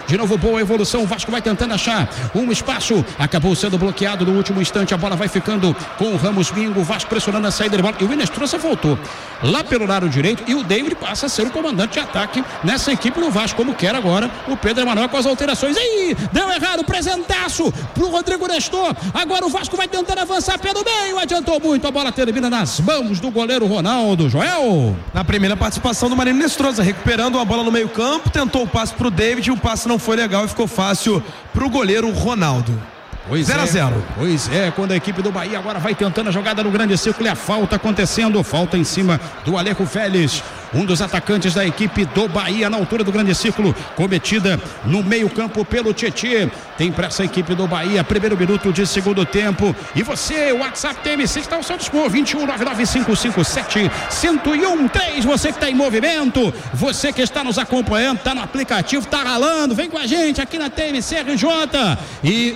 de novo boa evolução, o Vasco vai tentando achar um espaço, acabou sendo bloqueado no último instante, a bola vai ficando com o Ramos Mingo, o Vasco pressionando a saída de bola, e o Menestrosa voltou lá pelo lado direito, e o David passa a ser o comandante de ataque nessa equipe do Vasco, como quer agora o Pedro Emanuel com as alterações. Aí, deu errado, presentaço pro Rodrigo Nestor, agora o Vasco vai tentando avançar pelo meio, adiantou muito, a bola termina nas mãos do goleiro Ronaldo. Joel, na primeira participação do Marino Nestrosa, recuperando a bola no meio campo, tentou o passe pro David, o passe não foi legal e ficou fácil pro goleiro Ronaldo. 0-0. Pois é, quando a equipe do Bahia agora vai tentando a jogada no grande círculo e a falta acontecendo, falta em cima do Alejo Félix, um dos atacantes da equipe do Bahia na altura do grande círculo, cometida no meio campo pelo Tietê. Tem para essa equipe do Bahia, primeiro minuto de segundo tempo, e você, o WhatsApp TMC está ao seu dispor, 2199557113, você que está em movimento, você que está nos acompanhando, está no aplicativo, está ralando, vem com a gente aqui na TMC RJ, e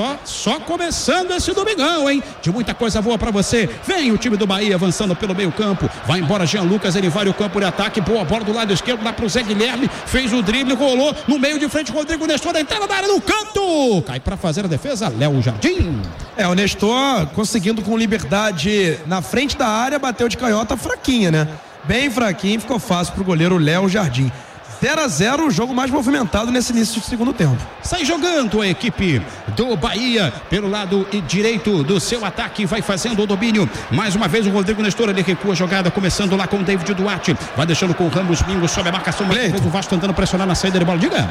só começando esse domingão, hein? De muita coisa boa pra você. Vem o time do Bahia avançando pelo meio campo. Vai embora Jean Lucas, ele vai o campo de ataque. Boa bola do lado esquerdo lá pro Zé Guilherme. Fez o drible, rolou no meio de frente. Rodrigo Nestor, entrada da área no canto. Cai pra fazer a defesa, Léo Jardim. O Nestor conseguindo com liberdade na frente da área, bateu de canhota fraquinha, né? Bem fraquinho, ficou fácil pro goleiro Léo Jardim. 0-0, o jogo mais movimentado nesse início de segundo tempo. Sai jogando a equipe do Bahia pelo lado direito do seu ataque, vai fazendo o domínio. Mais uma vez o Rodrigo Nestor, ele recua a jogada, começando lá com o David Duarte. Vai deixando com o Ramos Mingo, sobe a marcação. O Vasco tentando pressionar na saída de bola. Diga.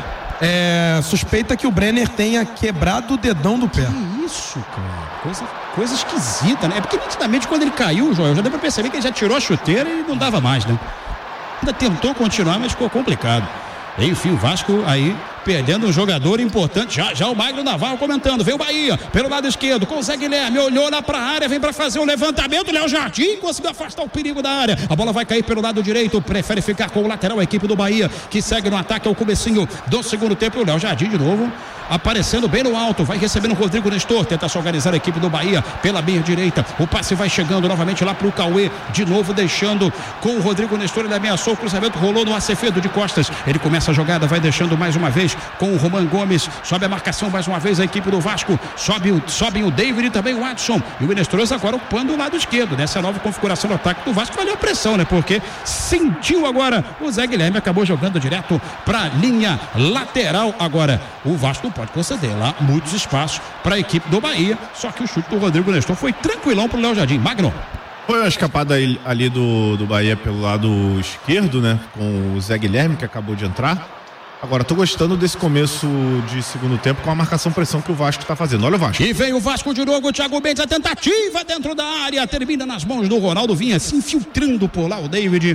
Suspeita que o Brenner tenha quebrado o dedão do pé. Que isso, cara? Coisa esquisita, né? É porque nitidamente quando ele caiu, Joel, já deu pra perceber que ele já tirou a chuteira e não dava mais, né? Ainda tentou continuar, mas ficou complicado. Enfim, o Vasco aí perdendo um jogador importante. Já o Magno Navarro comentando. Veio o Bahia pelo lado esquerdo com o Zé Guilherme. Olhou lá pra área, vem pra fazer o levantamento. Léo Jardim conseguiu afastar o perigo da área. A bola vai cair pelo lado direito. Prefere ficar com o lateral, a equipe do Bahia, que segue no ataque ao comecinho do segundo tempo. O Léo Jardim de novo aparecendo bem no alto, vai recebendo o Rodrigo Nestor, tenta se organizar a equipe do Bahia pela meia direita, o passe vai chegando novamente lá pro Cauê, de novo deixando com o Rodrigo Nestor, ele ameaçou o cruzamento, rolou no Acevedo de costas, ele começa a jogada, vai deixando mais uma vez com o Roman Gomes, sobe a marcação mais uma vez a equipe do Vasco, sobem o David e também o Adson, e o Menestrosa agora ocupando o lado esquerdo, nessa nova configuração do ataque do Vasco, valeu a pressão, né, porque sentiu agora, o Zé Guilherme acabou jogando direto pra linha lateral, agora o Vasco pode conceder lá muitos espaços para a equipe do Bahia, só que o chute do Rodrigo Nestor foi tranquilão pro Léo Jardim. Magno. Foi uma escapada ali do Bahia pelo lado esquerdo, né, com o Zé Guilherme, que acabou de entrar. Agora, tô gostando desse começo de segundo tempo com a marcação-pressão que o Vasco tá fazendo. Olha o Vasco. E vem o Vasco de novo, o Thiago Mendes, a tentativa dentro da área, termina nas mãos do Ronaldo, vinha se infiltrando por lá o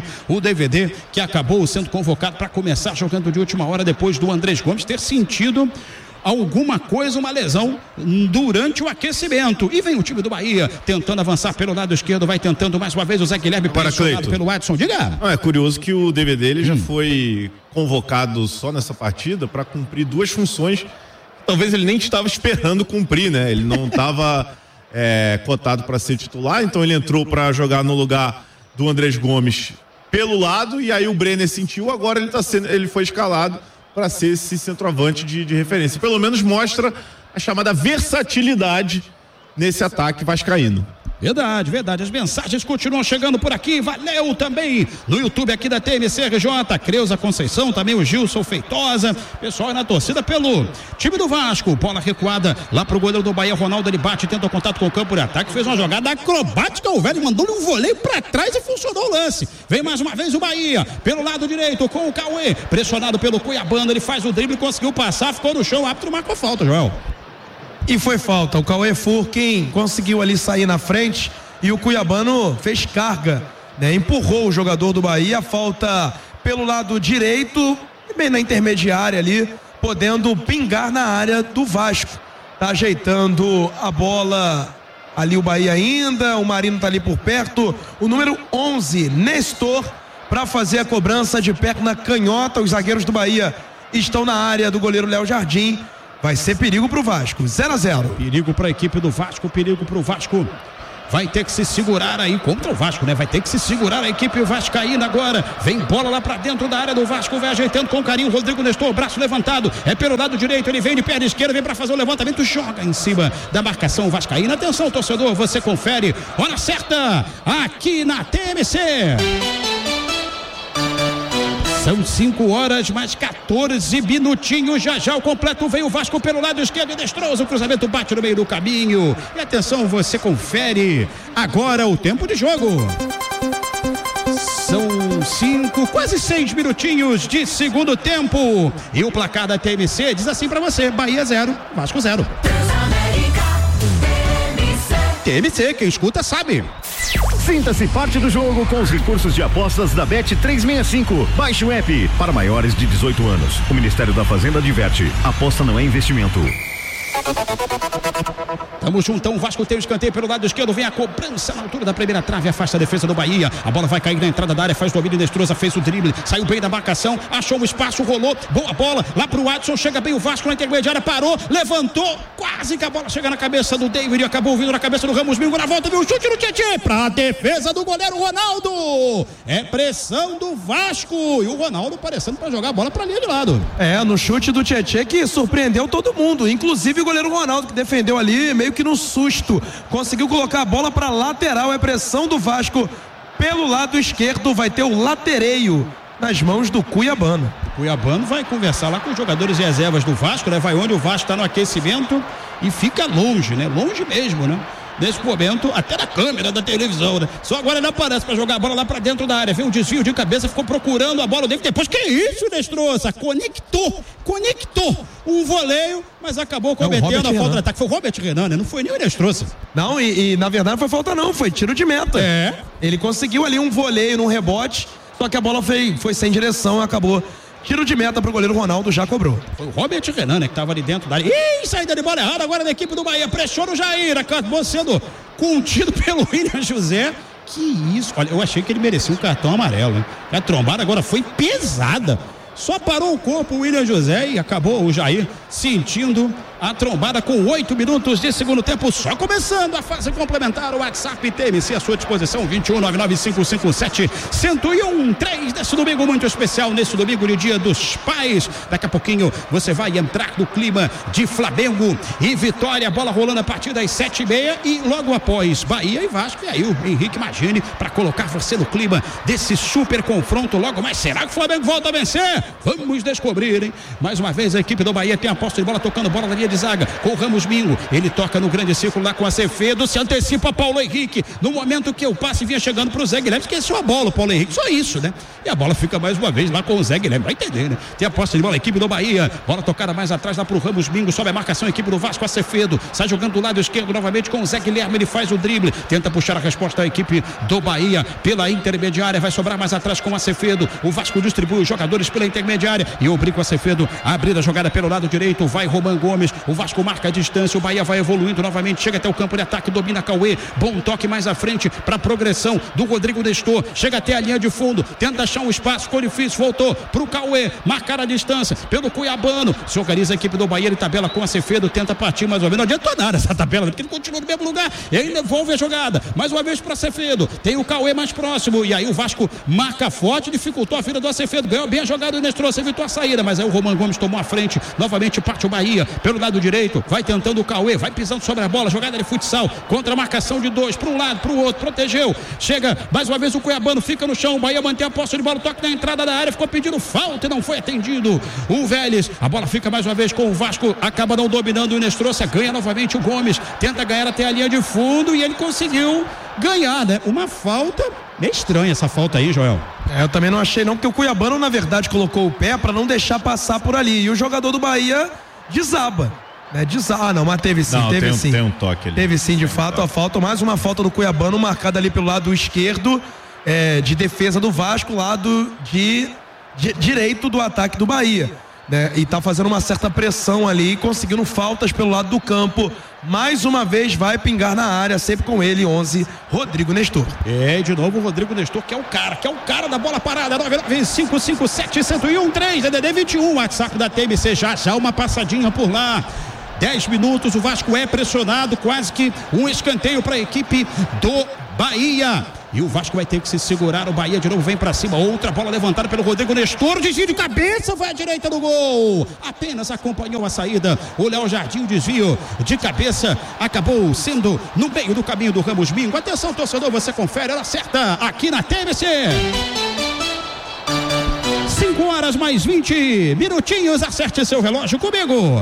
DVD, que acabou sendo convocado para começar jogando de última hora, depois do Andrés Gomes ter sentido alguma coisa, uma lesão durante o aquecimento. E vem o time do Bahia tentando avançar pelo lado esquerdo, vai tentando mais uma vez o Zé Guilherme, pressionado pelo Adson. Diga. É curioso que o DVD ele já foi convocado só nessa partida para cumprir duas funções que talvez ele nem estava esperando cumprir, né? Ele não estava cotado para ser titular, então ele entrou para jogar no lugar do Andrés Gomes pelo lado, e aí o Brenner sentiu, agora ele foi escalado para ser esse centroavante de referência. Pelo menos mostra a chamada versatilidade nesse ataque vascaíno. Verdade. As mensagens continuam chegando por aqui. Valeu também no YouTube aqui da TMC RJ. Creuza Conceição, também o Gilson Feitosa. Pessoal na torcida pelo time do Vasco. Bola recuada lá pro goleiro do Bahia. Ronaldo, ele bate, tenta o contato com o campo de ataque. Fez uma jogada acrobática. O velho mandou-lhe um voleio pra trás e funcionou o lance. Vem mais uma vez o Bahia pelo lado direito com o Cauê. Pressionado pelo Cuiabano. Ele faz o drible, conseguiu passar, ficou no chão. O árbitro marcou falta, Joel. E foi falta, o Cauê quem conseguiu ali sair na frente e o Cuiabano fez carga, né? Empurrou o jogador do Bahia, falta pelo lado direito, bem na intermediária ali, podendo pingar na área do Vasco. Tá ajeitando a bola ali o Bahia ainda, o Marino tá ali por perto, o número 11, Nestor, para fazer a cobrança de perna canhota. Os zagueiros do Bahia estão na área do goleiro Léo Jardim. Vai ser perigo pro Vasco, 0-0. Perigo para a equipe do Vasco, perigo pro Vasco. vai ter que se segurar aí contra o Vasco, né? Vai ter que se segurar a equipe vascaína agora. Vem bola lá pra dentro da área do Vasco, vai ajeitando com carinho. Rodrigo Nestor, braço levantado, é pelo lado direito, ele vem de perna esquerda, vem pra fazer o levantamento, joga em cima da marcação vascaína. Atenção, torcedor, você confere, hora certa, aqui na TMC. São 5 horas mais 14 minutinhos. Já o completo vem o Vasco pelo lado esquerdo. Destrosa, o cruzamento bate no meio do caminho. E atenção, você confere agora o tempo de jogo. São 5, quase 6 minutinhos de segundo tempo. E o placar da TMC diz assim pra você: Bahia 0, Vasco 0. TMC, quem escuta sabe. Sinta-se parte do jogo com os recursos de apostas da Bet365. Baixe o app. Para maiores de 18 anos. O Ministério da Fazenda adverte: aposta não é investimento. Tamo juntão, o Vasco tem o escanteio pelo lado esquerdo, vem a cobrança na altura da primeira trave, afasta a defesa do Bahia, a bola vai cair na entrada da área, faz domínio, Nestrosa fez o drible, saiu bem da marcação, achou o espaço, rolou, boa bola, lá pro Adson, chega bem o Vasco na intermediária, parou, levantou, quase que a bola chega na cabeça do David e acabou vindo na cabeça do Ramos Mingo, na volta viu o chute no Tietê, pra defesa do goleiro Ronaldo, é pressão do Vasco, e o Ronaldo parecendo pra jogar a bola pra linha de lado. No chute do Tietê que surpreendeu todo mundo, inclusive o goleiro Ronaldo, que defendeu ali meio que no susto, conseguiu colocar a bola para lateral. É pressão do Vasco pelo lado esquerdo, vai ter o latereio nas mãos do Cuiabano. O Cuiabano vai conversar lá com os jogadores de reservas do Vasco, né? Vai onde o Vasco está no aquecimento e fica longe, né? Longe mesmo, né? Nesse momento, até na câmera da televisão, né? Só agora ele aparece para jogar a bola lá para dentro da área. Vem um desvio de cabeça, ficou procurando a bola dele. Depois, que isso, Destroça? Conectou o voleio, mas acabou cometendo a falta de ataque. Foi o Robert Renan, né? Não foi nem o Destroça. Não, e na verdade não foi falta não, foi tiro de meta. Ele conseguiu ali um voleio num rebote, só que a bola foi sem direção, acabou. Tiro de meta pro goleiro Ronaldo, já cobrou. Foi o Robert Renan, né, que tava ali dentro da área. Ih, saída de bola errada agora da equipe do Bahia. Pressiona o Jair, acabou sendo contido pelo William José. Que isso, olha, eu achei que ele merecia um cartão amarelo, né? A trombada agora foi pesada. Só parou o corpo o William José e acabou o Jair sentindo a trombada com 8 minutos de segundo tempo, só começando a fase complementar. O WhatsApp TMC à sua disposição, 21-99557-1013. Nesse domingo muito especial, nesse domingo de Dia dos Pais. Daqui a pouquinho você vai entrar no clima de Flamengo e Vitória, bola rolando a partir das 7h30 e logo após Bahia e Vasco. E aí o Henrique Magini para colocar você no clima desse super confronto logo mais. Será que o Flamengo volta a vencer? Vamos descobrir, hein? Mais uma vez a equipe do Bahia tem a posse de bola, tocando bola na linha de zaga com o Ramos Mingo, ele toca no grande círculo lá com a Acevedo, se antecipa Paulo Henrique, no momento que o passe vinha chegando pro Zé Guilherme, esqueceu a bola o Paulo Henrique, só isso, né? E a bola fica mais uma vez lá com o Zé Guilherme, vai entender, né? Tem a posse de bola, a equipe do Bahia, bola tocada mais atrás lá pro Ramos Mingo, sobe a marcação, a equipe do Vasco, Acevedo, sai jogando do lado esquerdo novamente com o Zé Guilherme, ele faz o drible, tenta puxar a resposta da equipe do Bahia pela intermediária, vai sobrar mais atrás com o Acevedo, o Vasco distribui os jogadores pela intermediária e obriga o Acevedo a abrir a jogada pelo lado direito, vai Roman Gomes, o Vasco marca a distância, o Bahia vai evoluindo novamente, chega até o campo de ataque, domina Cauê, bom toque mais à frente para a progressão do Rodrigo Nestor, chega até a linha de fundo, tenta achar um espaço, ficou difícil, voltou pro Cauê, marcar a distância pelo Cuiabano, se organiza a equipe do Bahia, ele tabela com a Acevedo, tenta partir mais ou menos, não adiantou nada essa tabela, porque ele continua no mesmo lugar, e aí devolve a jogada, mais uma vez para Acevedo, tem o Cauê mais próximo, e aí o Vasco marca forte, dificultou a vida do Acevedo, ganhou bem a jogada do Nestor, evitou a saída, mas aí o Roman Gomes tomou a frente, novamente parte o Bahia, pelo lado direito, vai tentando o Cauê, vai pisando sobre a bola, jogada de futsal, contra a marcação de dois, para um lado, para o outro, protegeu, chega, mais uma vez o Cuiabano fica no chão, o Bahia mantém a posse de bola, toque na entrada da área, ficou pedindo falta e não foi atendido, o Vélez, a bola fica mais uma vez com o Vasco, acaba não dominando o Nestroça, ganha novamente o Gomes, tenta ganhar até a linha de fundo e ele conseguiu ganhar, né? Uma falta, meio estranha essa falta aí, Joel. Eu também não achei não, porque o Cuiabano na verdade colocou o pé para não deixar passar por ali, e o jogador do Bahia desaba. Não, mas teve sim, tem um toque ali. Teve sim, de fato, a falta, mais uma falta do Cuiabano marcada ali pelo lado esquerdo, de defesa do Vasco, lado de direito do ataque do Bahia, né? E tá fazendo uma certa pressão ali, conseguindo faltas pelo lado do campo. Mais uma vez vai pingar na área, sempre com ele, 11, Rodrigo Nestor. De novo o Rodrigo Nestor, que é o cara da bola parada, 99557-1013, DDD 21, WhatsApp da TMC, já uma passadinha por lá. 10 minutos, o Vasco é pressionado, quase que um escanteio para a equipe do Bahia. E o Vasco vai ter que se segurar. O Bahia de novo vem pra cima. Outra bola levantada pelo Rodrigo Nestor. Desvio de cabeça, vai à direita do gol. Apenas acompanhou a saída. O Léo Jardim, o desvio de cabeça acabou sendo no meio do caminho do Ramos Mingo. Atenção, torcedor, você confere. Ela acerta aqui na TMC. 5 horas mais 20 minutinhos. Acerte seu relógio comigo.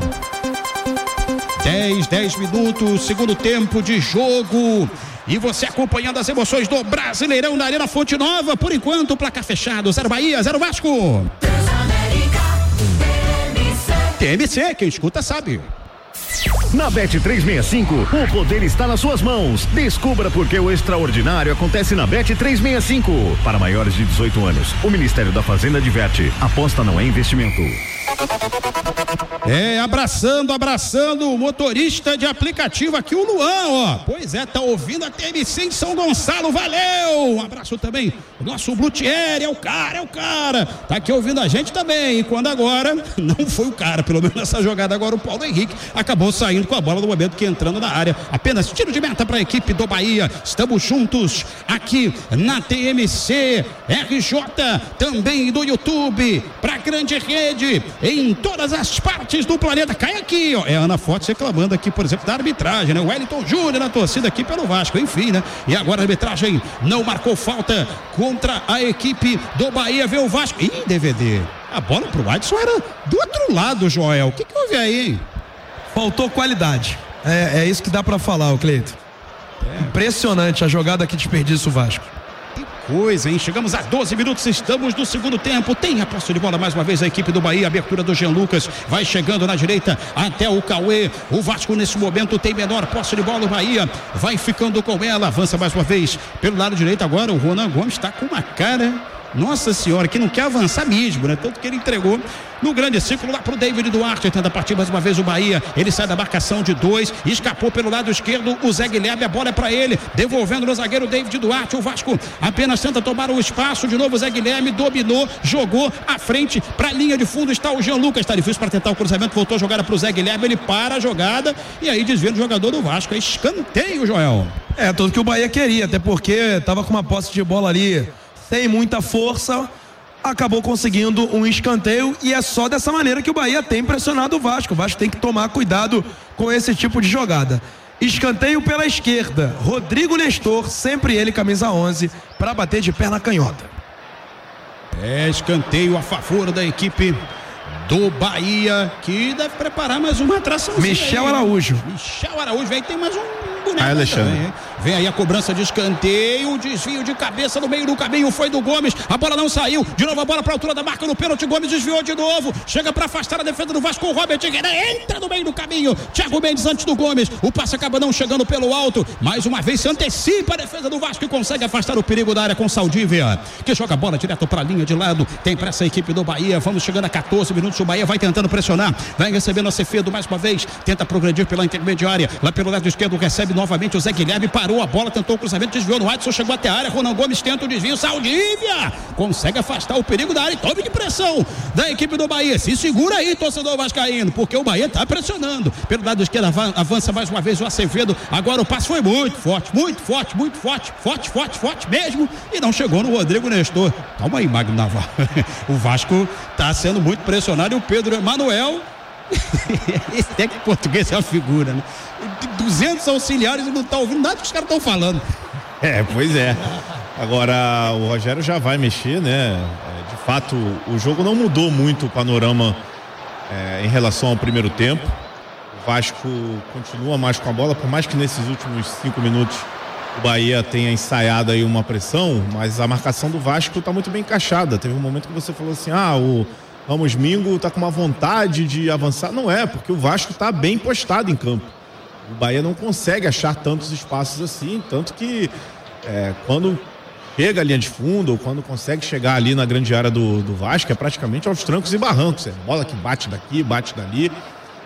10 minutos, segundo tempo de jogo. E você acompanhando as emoções do Brasileirão da Arena Fonte Nova. Por enquanto, o placar fechado. 0 Bahia, 0 Vasco. TMC, quem escuta sabe. Na Bet365, o poder está nas suas mãos. Descubra por que o extraordinário acontece na Bet365. Para maiores de 18 anos, o Ministério da Fazenda adverte: aposta não é investimento. Abraçando o motorista de aplicativo aqui, o Luan, ó. Pois é, tá ouvindo a TMC em São Gonçalo, valeu! Um abraço também, o nosso Blutieri, é o cara. Tá aqui ouvindo a gente também, e quando agora, não foi o cara, pelo menos nessa jogada agora, o Paulo Henrique acabou saindo com a bola no momento que entrando na área. Apenas tiro de meta para a equipe do Bahia. Estamos juntos aqui na TMC, RJ, também do YouTube, pra grande rede, em todas as partes do planeta. Cai aqui, ó. É a Ana Fortes reclamando aqui, por exemplo, da arbitragem, né? O Wellington Júnior na torcida aqui pelo Vasco, enfim, né? E agora a arbitragem não marcou falta contra a equipe do Bahia. Vê o Vasco. Ih, DVD. A bola pro Adson era do outro lado, Joel. O que houve aí, hein? Faltou qualidade. É isso que dá pra falar, o Cleito. Impressionante a jogada que desperdiça o Vasco. Coisa, hein? Chegamos a 12 minutos, estamos no segundo tempo. Tem a posse de bola mais uma vez a equipe do Bahia. Abertura do Jean Lucas, vai chegando na direita até o Cauê. O Vasco nesse momento tem menor posse de bola. O Bahia vai ficando com ela, avança mais uma vez pelo lado direito. Agora o Ronan Gomes está com uma cara, nossa senhora, que não quer avançar mesmo, né? Tanto que ele entregou no grande círculo lá pro David Duarte. Tenta partir mais uma vez o Bahia. Ele sai da marcação de 2, escapou pelo lado esquerdo o Zé Guilherme, a bola é pra ele, devolvendo no zagueiro David Duarte. O Vasco apenas tenta tomar o espaço. De novo o Zé Guilherme dominou, jogou à frente pra linha de fundo. Está o Jean Lucas, tá difícil para tentar o cruzamento, voltou a jogada pro Zé Guilherme, ele para a jogada e aí desvia do jogador do Vasco. É escanteio, Joel. Tudo que o Bahia queria, até porque tava com uma posse de bola ali sem muita força, acabou conseguindo um escanteio, e é só dessa maneira que o Bahia tem pressionado o Vasco. O Vasco tem que tomar cuidado com esse tipo de jogada. Escanteio pela esquerda, Rodrigo Nestor, sempre ele, camisa 11, para bater de perna canhota. Escanteio a favor da equipe do Bahia, que deve preparar mais uma atração. Michel Araújo, vem, tem mais um boneco. Alexandre. Também, vem aí a cobrança de escanteio, o desvio de cabeça no meio do caminho foi do Gomes, a bola não saiu, de novo a bola para a altura da marca no pênalti, Gomes desviou de novo, chega para afastar a defesa do Vasco, o Robert Guerreiro entra no meio do caminho, Thiago Mendes antes do Gomes, o passe acaba não chegando pelo alto, mais uma vez se antecipa a defesa do Vasco e consegue afastar o perigo da área com Saldívia, que joga a bola direto para a linha de lado. Tem para essa equipe do Bahia, vamos chegando a 14 minutos, o Bahia vai tentando pressionar, vai recebendo a Ceferdo mais uma vez, tenta progredir pela intermediária, lá pelo lado esquerdo recebe novamente o Zé Guilherme, parou a bola, tentou o cruzamento, desviou no Adson, chegou até a área, Ronan Gomes tenta o desvio, Saldívia consegue afastar o perigo da área e tome de pressão da equipe do Bahia. Se segura aí, torcedor vascaíno, porque o Bahia tá pressionando pelo lado esquerdo, avança mais uma vez o Acevedo, agora o passe foi muito forte mesmo, e não chegou no Rodrigo Nestor. Calma aí, Magno Navarro. O Vasco tá sendo muito pressionado e o Pedro Emanuel esse técnico português é uma figura, né? 200 auxiliares e não tá ouvindo nada que os caras estão falando. Pois é. Agora o Rogério já vai mexer, né? De fato, o jogo não mudou muito o panorama em relação ao primeiro tempo. O Vasco continua mais com a bola, por mais que nesses últimos 5 minutos o Bahia tenha ensaiado aí uma pressão, mas a marcação do Vasco tá muito bem encaixada. Teve um momento que você falou assim, o Ramos Mingo tá com uma vontade de avançar. Não é, porque o Vasco tá bem postado em campo. O Bahia não consegue achar tantos espaços assim, tanto que quando chega a linha de fundo, ou quando consegue chegar ali na grande área do Vasco, é praticamente aos trancos e barrancos. É bola que bate daqui, bate dali.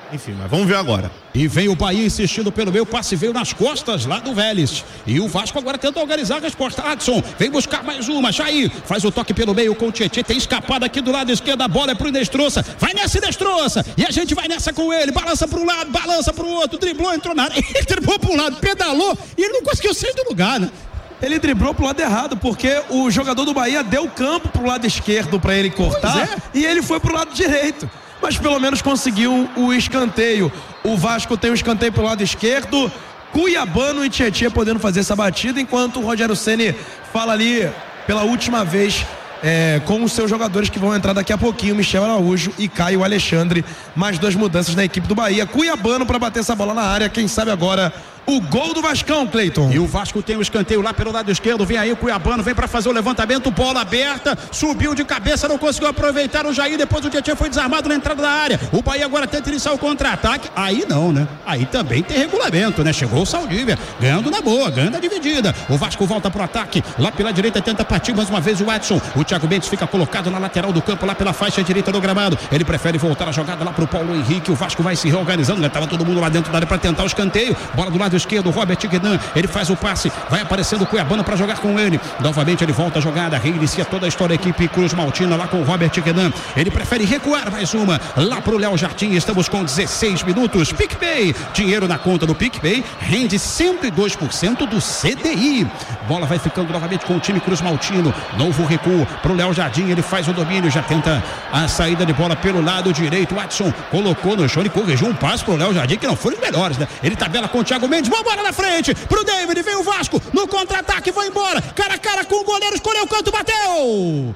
Enfim, mas vamos ver agora. E vem o Bahia insistindo pelo meio, passe veio nas costas lá do Vélez. E o Vasco agora tenta organizar a resposta. Adson vem buscar mais uma. Jair faz o toque pelo meio com o Tietê. Tem escapado aqui do lado esquerdo. A bola é pro Inestrosa. Vai nessa, Inestrosa. E a gente vai nessa com ele. Balança pro lado, balança pro outro. Driblou, entrou na área. Ele driblou pro lado, pedalou. E ele não conseguiu sair do lugar, né? Ele driblou pro lado errado, porque o jogador do Bahia deu campo pro lado esquerdo para ele cortar. E ele foi pro lado direito. Mas pelo menos conseguiu o escanteio. O Vasco tem o escanteio pelo lado esquerdo. Cuiabano e Tietê podendo fazer essa batida, enquanto o Rogério Ceni fala ali pela última vez com os seus jogadores que vão entrar daqui a pouquinho, Michel Araújo e Caio Alexandre. Mais 2 mudanças na equipe do Bahia. Cuiabano para bater essa bola na área. Quem sabe agora o gol do Vascão, Cleiton. E o Vasco tem o escanteio lá pelo lado esquerdo. Vem aí o Cuiabano, vem para fazer o levantamento. Bola aberta, subiu de cabeça, não conseguiu aproveitar o Jair. Depois o Tietê foi desarmado na entrada da área. O Bahia agora tenta iniciar o contra-ataque. Aí não, né? Aí também tem regulamento, né? Chegou o Saldívia, ganhando na boa, ganhando a dividida. O Vasco volta pro ataque. Lá pela direita tenta partir mais uma vez o Adson. O Thiago Mendes fica colocado na lateral do campo, lá pela faixa direita do gramado. Ele prefere voltar a jogada lá pro Paulo Henrique. O Vasco vai se reorganizando, né? Tava todo mundo lá dentro da área para tentar o escanteio. Bola do lado esquerdo, Robert Guedan, ele faz o passe, vai aparecendo o Cuiabano para jogar com ele. Novamente ele volta a jogada, reinicia toda a história da equipe Cruz Maltina lá com o Robert Guedan. Ele prefere recuar mais uma lá pro Léo Jardim. Estamos com 16 minutos. PicPay, dinheiro na conta do PicPay, rende 102% do CDI. Bola vai ficando novamente com o time Cruz Maltino. Novo recuo pro Léo Jardim, ele faz o domínio, já tenta a saída de bola pelo lado direito. O Adson colocou no chão e corrigiu um passe pro Léo Jardim, que não foi os melhores, né? Ele tabela com o Thiago Mendes, boa bola na frente pro David, vem o Vasco no contra-ataque, vai embora, cara a cara com o goleiro, escolheu o canto, bateu!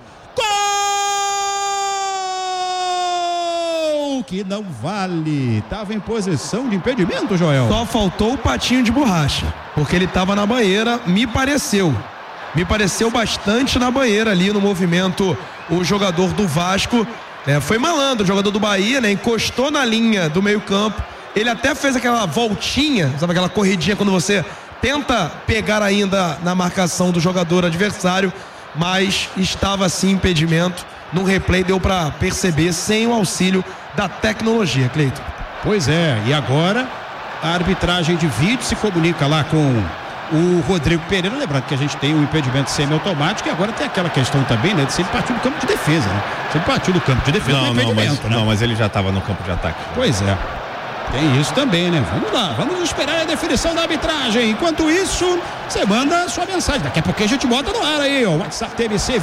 Gol! Que não vale, tava em posição de impedimento, Joel. Só faltou o patinho de borracha, porque ele tava na banheira, me pareceu bastante na banheira ali no movimento. O jogador do Vasco foi malandro, o jogador do Bahia, né? Encostou na linha do meio campo. Ele até fez aquela voltinha, sabe, aquela corridinha quando você tenta pegar ainda na marcação do jogador adversário, mas estava sim impedimento. No replay deu para perceber sem o auxílio da tecnologia, Cleiton. Pois é, e agora a arbitragem de vídeo se comunica lá com o Rodrigo Pereira, lembrando que a gente tem um impedimento semiautomático e agora tem aquela questão também, né, de se ele partiu do campo de defesa, né? Se ele partiu do campo de defesa, não, impedimento, né? Não, mas ele já estava no campo de ataque. Pois é. Tem isso também, né? Vamos lá, vamos esperar a definição da arbitragem. Enquanto isso, você manda sua mensagem. Daqui a pouco a gente bota no ar aí, ó. WhatsApp TMC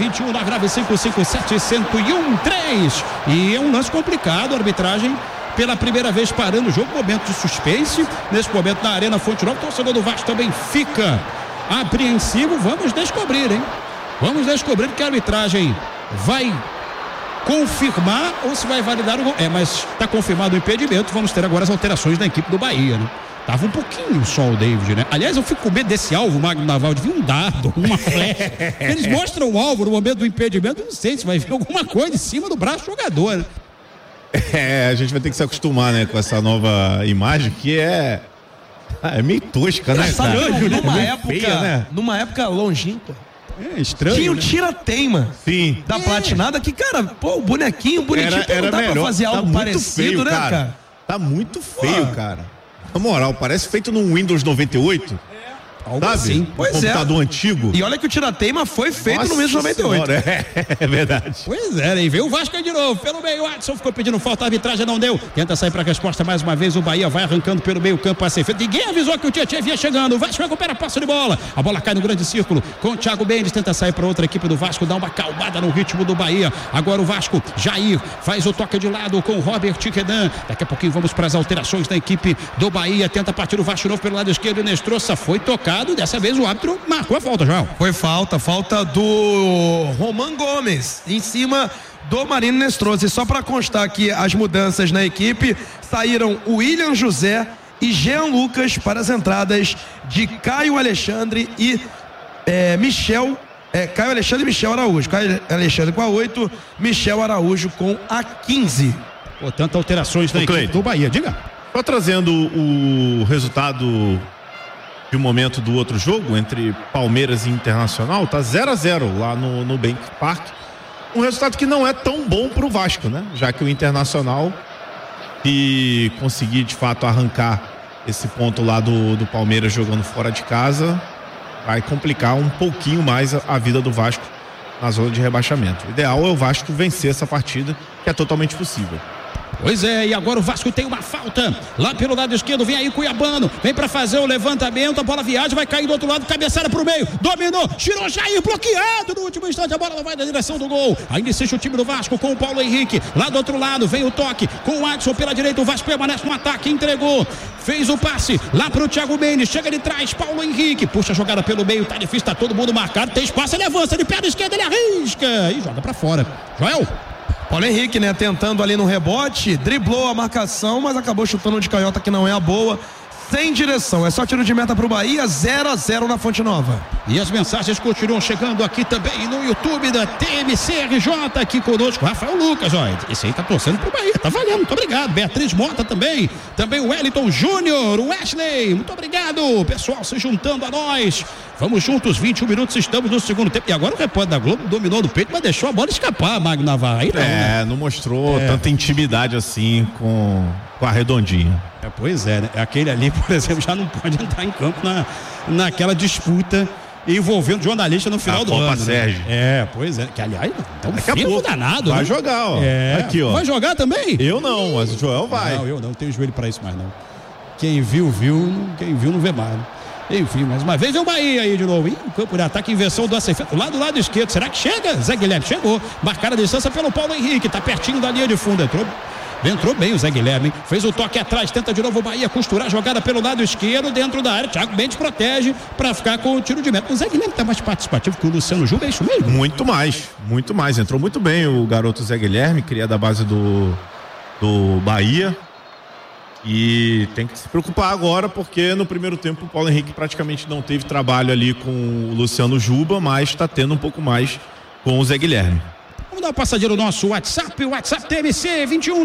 21-955-71013. E é um lance complicado, a arbitragem pela primeira vez parando o jogo, momento de suspense. Nesse momento na Arena Fonte Nova, o torcedor do Vasco também fica apreensivo. Vamos descobrir, hein? Vamos descobrir que a arbitragem vai confirmar ou se vai validar o gol. Mas está confirmado o impedimento. Vamos ter agora as alterações da equipe do Bahia, né? Tava um pouquinho só o David, né? Aliás, eu fico com medo desse alvo, Magno Naval, de vir um dardo, uma flecha. Eles mostram o alvo no momento do impedimento, não sei se vai vir alguma coisa em cima do braço do jogador, né? A gente vai ter que se acostumar, né, com essa nova imagem que é meio tosca, né? Sabe, feia, numa época longínqua. Estranho. Tinha o né? Tira-Teima. Sim. Da platinada, que, cara, pô, o bonequinho, bonitinho, era não dá melhor. pra fazer algo muito parecido, feio, né, cara? Tá muito feio, cara. Na moral, parece feito num Windows 98. Algo sabe? assim. Pois computador antigo. E olha que o Tira-Teima foi feito Nossa no mês de 98. Senhora, é verdade. Pois é, e veio o Vasco de novo, pelo meio, Adson ficou pedindo falta, a arbitragem não deu, tenta sair para a resposta mais uma vez, o Bahia vai arrancando pelo meio campo a ser feito, ninguém avisou que o Tietê vinha chegando, o Vasco recupera a posse de bola, a bola cai no grande círculo, com o Thiago Mendes, tenta sair para outra equipe do Vasco, dá uma calmada no ritmo do Bahia, agora o Vasco, Jair, faz o toque de lado com o Robert Guedan, daqui a pouquinho vamos para as alterações da equipe do Bahia, tenta partir o Vasco de novo pelo lado esquerdo, o Inestrosa foi tocado, dessa vez o árbitro marcou a falta, João. Foi falta do Roman Gomes em cima do Marino Inestrosa. E só para constar aqui as mudanças na equipe, saíram o William José e Jean Lucas para as entradas de Caio Alexandre e Caio Alexandre e Michel Araújo. Caio Alexandre com a 8, Michel Araújo com a 15. Portanto, alterações na equipe do Bahia, diga. Só trazendo o resultado de um momento do outro jogo entre Palmeiras e Internacional, tá 0-0 lá no Bank Park. Um resultado que não é tão bom pro Vasco, né? Já que o Internacional Se conseguir de fato arrancar esse ponto lá do Palmeiras jogando fora de casa, vai complicar um pouquinho mais a vida do Vasco na zona de rebaixamento. O ideal é o Vasco vencer essa partida, que é totalmente possível. Pois é, e agora o Vasco tem uma falta lá pelo lado esquerdo, vem aí Cuiabano, vem pra fazer o levantamento, a bola viaja, vai cair do outro lado, cabeçada pro meio, dominou, tirou Jair, bloqueado no último instante, a bola vai na direção do gol. Ainda insiste o time do Vasco com o Paulo Henrique, lá do outro lado vem o toque com o Adson pela direita, o Vasco permanece no ataque, entregou, fez o passe lá pro Thiago Mendes, chega de trás, Paulo Henrique, puxa a jogada pelo meio, tá difícil, tá todo mundo marcado, tem espaço, ele avança de perna esquerda, ele arrisca e joga pra fora. Joel. Paulo Henrique, né, tentando ali no rebote, driblou a marcação, mas acabou chutando de canhota que não é a boa, sem direção. É só tiro de meta pro Bahia, 0-0 na Fonte Nova. E as mensagens continuam chegando aqui também no YouTube da TMCRJ, aqui conosco, Rafael Lucas, ó, esse aí tá torcendo pro Bahia, tá valendo, muito obrigado. Beatriz Mota também o Wellington Júnior, o Wesley, muito obrigado, pessoal se juntando a nós. Vamos juntos, 21 minutos, estamos no segundo tempo. E agora o repórter da Globo dominou no peito, mas deixou a bola escapar, Magno Navarro. Aí não, né? Não mostrou tanta intimidade assim com a redondinha. Pois é, né? Aquele ali, por exemplo, já não pode entrar em campo naquela disputa envolvendo jornalista no final do ano. Sérgio. Né? Pois é, que aliás, tá um frio danado. Vai, né? jogar, ó. Aqui, ó. Vai jogar também? Eu não, mas o Joel vai. Não, eu não tenho joelho pra isso mais não. Quem viu, quem viu não vê mais. Enfim, mais uma vez é o Bahia aí de novo. Ih, o campo de ataque, inversão do Acevedo, lá do lado esquerdo. Será que chega? Zé Guilherme chegou. Marcada a distância pelo Paulo Henrique. Tá pertinho da linha de fundo. Entrou bem o Zé Guilherme, hein? Fez o toque atrás, tenta de novo o Bahia costurar a jogada pelo lado esquerdo, dentro da área. Thiago Mendes protege para ficar com o tiro de meta. O Zé Guilherme tá mais participativo que o Luciano Juba, é isso mesmo? Muito mais. Entrou muito bem o garoto Zé Guilherme, cria da base do Bahia. E tem que se preocupar agora, porque no primeiro tempo o Paulo Henrique praticamente não teve trabalho ali com o Luciano Juba, mas está tendo um pouco mais com o Zé Guilherme. Vamos dar uma passadinha no nosso WhatsApp, o WhatsApp TMC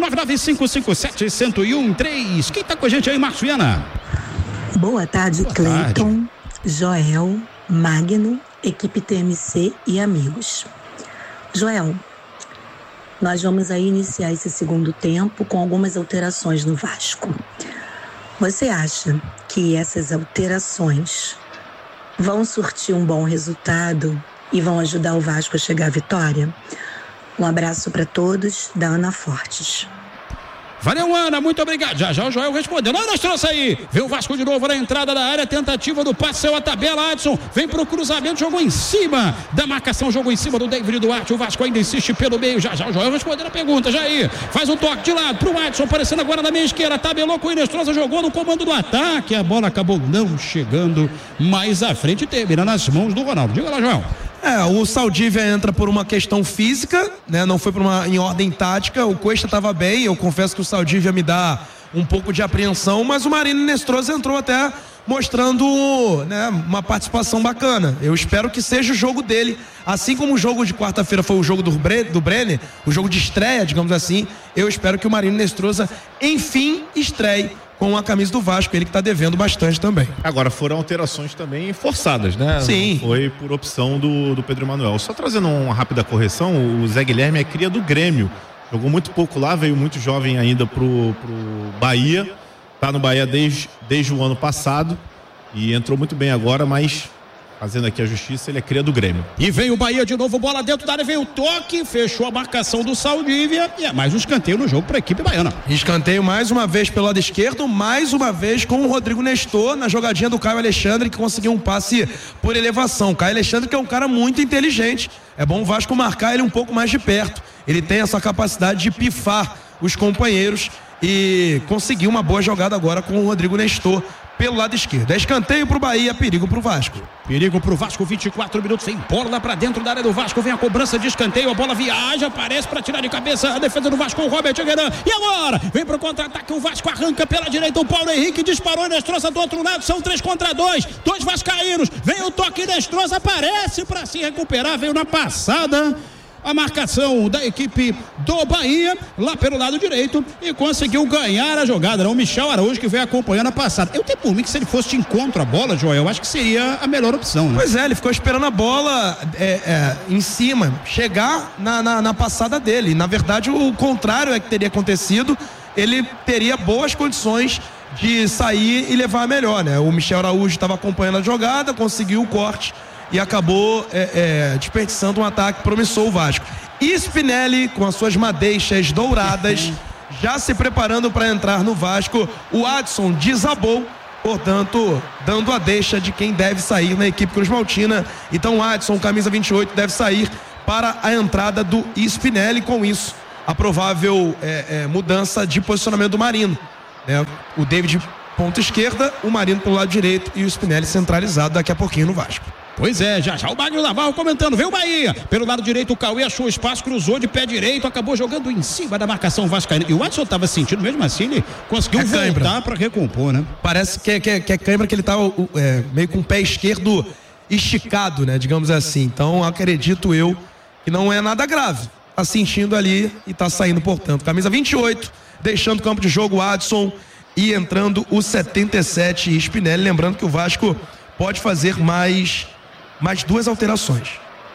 21-99557-1013. Quem tá com a gente aí, Márcio Viana? Boa tarde, Cleiton, Joel, Magno, equipe TMC e amigos. Joel, nós vamos aí iniciar esse segundo tempo com algumas alterações no Vasco. Você acha que essas alterações vão surtir um bom resultado e vão ajudar o Vasco a chegar à vitória? Um abraço para todos, da Ana Fortes. Valeu, Ana, muito obrigado. Já o Joel respondeu. Nós trouxe aí. Vem o Vasco de novo na entrada da área. Tentativa do passe, saiu a tabela. Adson vem pro cruzamento, jogou em cima da marcação, jogou em cima do David Duarte. O Vasco ainda insiste pelo meio. Já o Joel respondeu a pergunta. Jair faz um toque de lado pro Adson, aparecendo agora na meia esquerda. Tabelou com o Inestrosa, jogou no comando do ataque. A bola acabou não chegando mais à frente, termina nas mãos do Ronaldo. Diga lá, Joel. O Saldívia entra por uma questão física, né? Não foi em ordem tática. O Cuesta estava bem, eu confesso que o Saldívia me dá um pouco de apreensão, mas o Marino Inestrosa entrou até mostrando, né, uma participação bacana. Eu espero que seja o jogo dele, assim como o jogo de quarta-feira foi o jogo do Brenner, o jogo de estreia, digamos assim. Eu espero que o Marino Inestrosa enfim estreie com a camisa do Vasco, ele que está devendo bastante também. Agora foram alterações também forçadas, né? Sim. Não foi por opção do Pedro Emanuel. Só trazendo uma rápida correção, o Zé Guilherme é cria do Grêmio. Jogou muito pouco lá, veio muito jovem ainda pro Bahia. Tá no Bahia desde o ano passado e entrou muito bem agora, mas fazendo aqui a justiça, ele é cria do Grêmio. E vem o Bahia de novo, bola dentro da área, vem o toque, fechou a marcação do Saldívia e é mais um escanteio no jogo para a equipe baiana. Escanteio mais uma vez pelo lado esquerdo, mais uma vez com o Rodrigo Nestor na jogadinha do Caio Alexandre, que conseguiu um passe por elevação. Caio Alexandre, que é um cara muito inteligente, é bom o Vasco marcar ele um pouco mais de perto. Ele tem essa capacidade de pifar os companheiros e conseguiu uma boa jogada agora com o Rodrigo Nestor pelo lado esquerdo. É escanteio pro Bahia, perigo pro Vasco. Perigo pro Vasco, 24 minutos, vem bola lá pra dentro da área do Vasco, vem a cobrança de escanteio, a bola viaja, aparece pra tirar de cabeça a defesa do Vasco com o Robert Agueran, e agora, vem pro contra-ataque, o Vasco arranca pela direita, o Paulo Henrique disparou, Inestrosa do outro lado, são 3 contra 2, 2 vascaínos, vem o toque, Inestrosa aparece pra se recuperar, veio na passada a marcação da equipe do Bahia, lá pelo lado direito, e conseguiu ganhar a jogada, né? O Michel Araújo que veio acompanhando a passada. Eu tenho por mim que se ele fosse de encontro à bola, Joel, eu acho que seria a melhor opção, né? Pois é, ele ficou esperando a bola em cima, chegar na passada dele. Na verdade, o contrário é que teria acontecido, ele teria boas condições de sair e levar a melhor, né? O Michel Araújo estava acompanhando a jogada, conseguiu o corte e acabou desperdiçando um ataque promissor o Vasco. E Spinelli, com as suas madeixas douradas, já se preparando para entrar no Vasco. O Adson desabou, portanto, dando a deixa de quem deve sair na equipe Cruz Maltina. Então o Adson, camisa 28, deve sair para a entrada do Spinelli. Com isso, a provável mudança de posicionamento do Marino, né? O David ponta esquerda, o Marino pelo lado direito e o Spinelli centralizado daqui a pouquinho no Vasco. Pois é, já o Magno Navarro comentando, veio o Bahia, pelo lado direito o Cauê achou espaço, cruzou de pé direito, acabou jogando em cima da marcação vascaína, e o Adson estava sentindo, mesmo assim ele conseguiu voltar para recompor, né? Parece que é cãibra, que ele estava meio com o pé esquerdo esticado, né, digamos assim. Então acredito eu que não é nada grave, tá sentindo ali e tá saindo, portanto, camisa 28, deixando o campo de jogo o Adson e entrando o 77 Spinelli, lembrando que o Vasco pode fazer mais 2 alterações.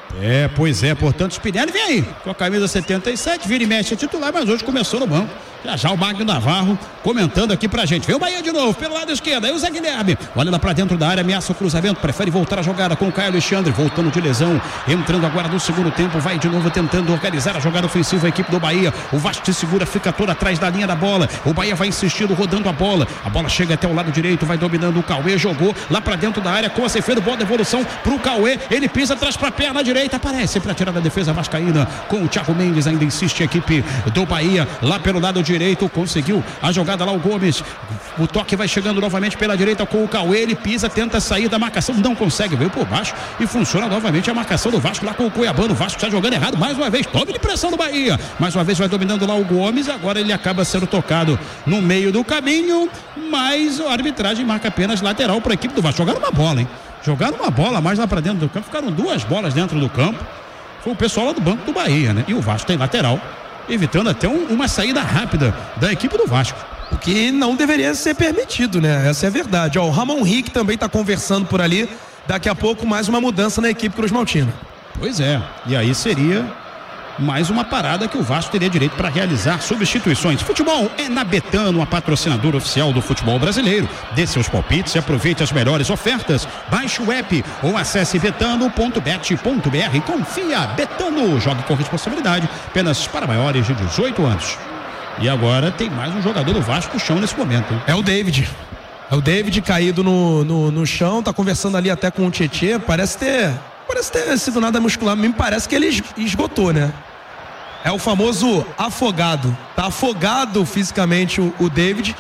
Pois é, portanto, Spinelli vem aí, com a camisa 77, vira e mexe titular, mas hoje começou no banco. Já o Magno Navarro comentando aqui pra gente. Vem o Bahia de novo, pelo lado esquerdo, aí o Zé Guilherme, olha lá pra dentro da área, ameaça o cruzamento, prefere voltar a jogada com o Caio Alexandre, voltando de lesão, entrando agora no segundo tempo, vai de novo tentando organizar a jogada ofensiva, a equipe do Bahia. O Vasco se segura, fica todo atrás da linha da bola, o Bahia vai insistindo, rodando a bola chega até o lado direito, vai dominando o Cauê, jogou lá pra dentro da área com a Acevedo, boa devolução pro Cauê, ele pisa atrás pra perna direita, aparece pra tirar da defesa vascaína com o Thiago Mendes, ainda insiste a equipe do Bahia, lá pelo lado direito, conseguiu a jogada lá o Gomes, o toque vai chegando novamente pela direita com o Cauê, ele pisa, tenta sair da marcação, não consegue, veio por baixo e funciona novamente a marcação do Vasco lá com o Cuiabano. O Vasco está jogando errado mais uma vez, tome de pressão do Bahia, mais uma vez vai dominando lá o Gomes, agora ele acaba sendo tocado no meio do caminho, mas a arbitragem marca apenas lateral para a equipe do Vasco. Jogaram uma bola, hein? Jogaram uma bola mais lá para dentro do campo, ficaram 2 bolas dentro do campo, foi o pessoal lá do banco do Bahia, né? E o Vasco tem lateral, evitando até uma saída rápida da equipe do Vasco. O que não deveria ser permitido, né? Essa é a verdade. O Ramon Rick também está conversando por ali. Daqui a pouco mais uma mudança na equipe Cruz Maltina. Pois é, e aí seria mais uma parada que o Vasco teria direito para realizar substituições. Futebol é na Betano, a patrocinadora oficial do futebol brasileiro. Dê seus palpites e aproveite as melhores ofertas. Baixe o app ou acesse betano.bet.br. Confia, Betano, jogue com responsabilidade, apenas para maiores de 18 anos. E agora tem mais um jogador do Vasco no chão nesse momento, hein? É o David. É o David caído no chão, tá conversando ali até com o Tietê, parece ter sido nada muscular, me parece que ele esgotou, né? É o famoso afogado, tá afogado fisicamente o David,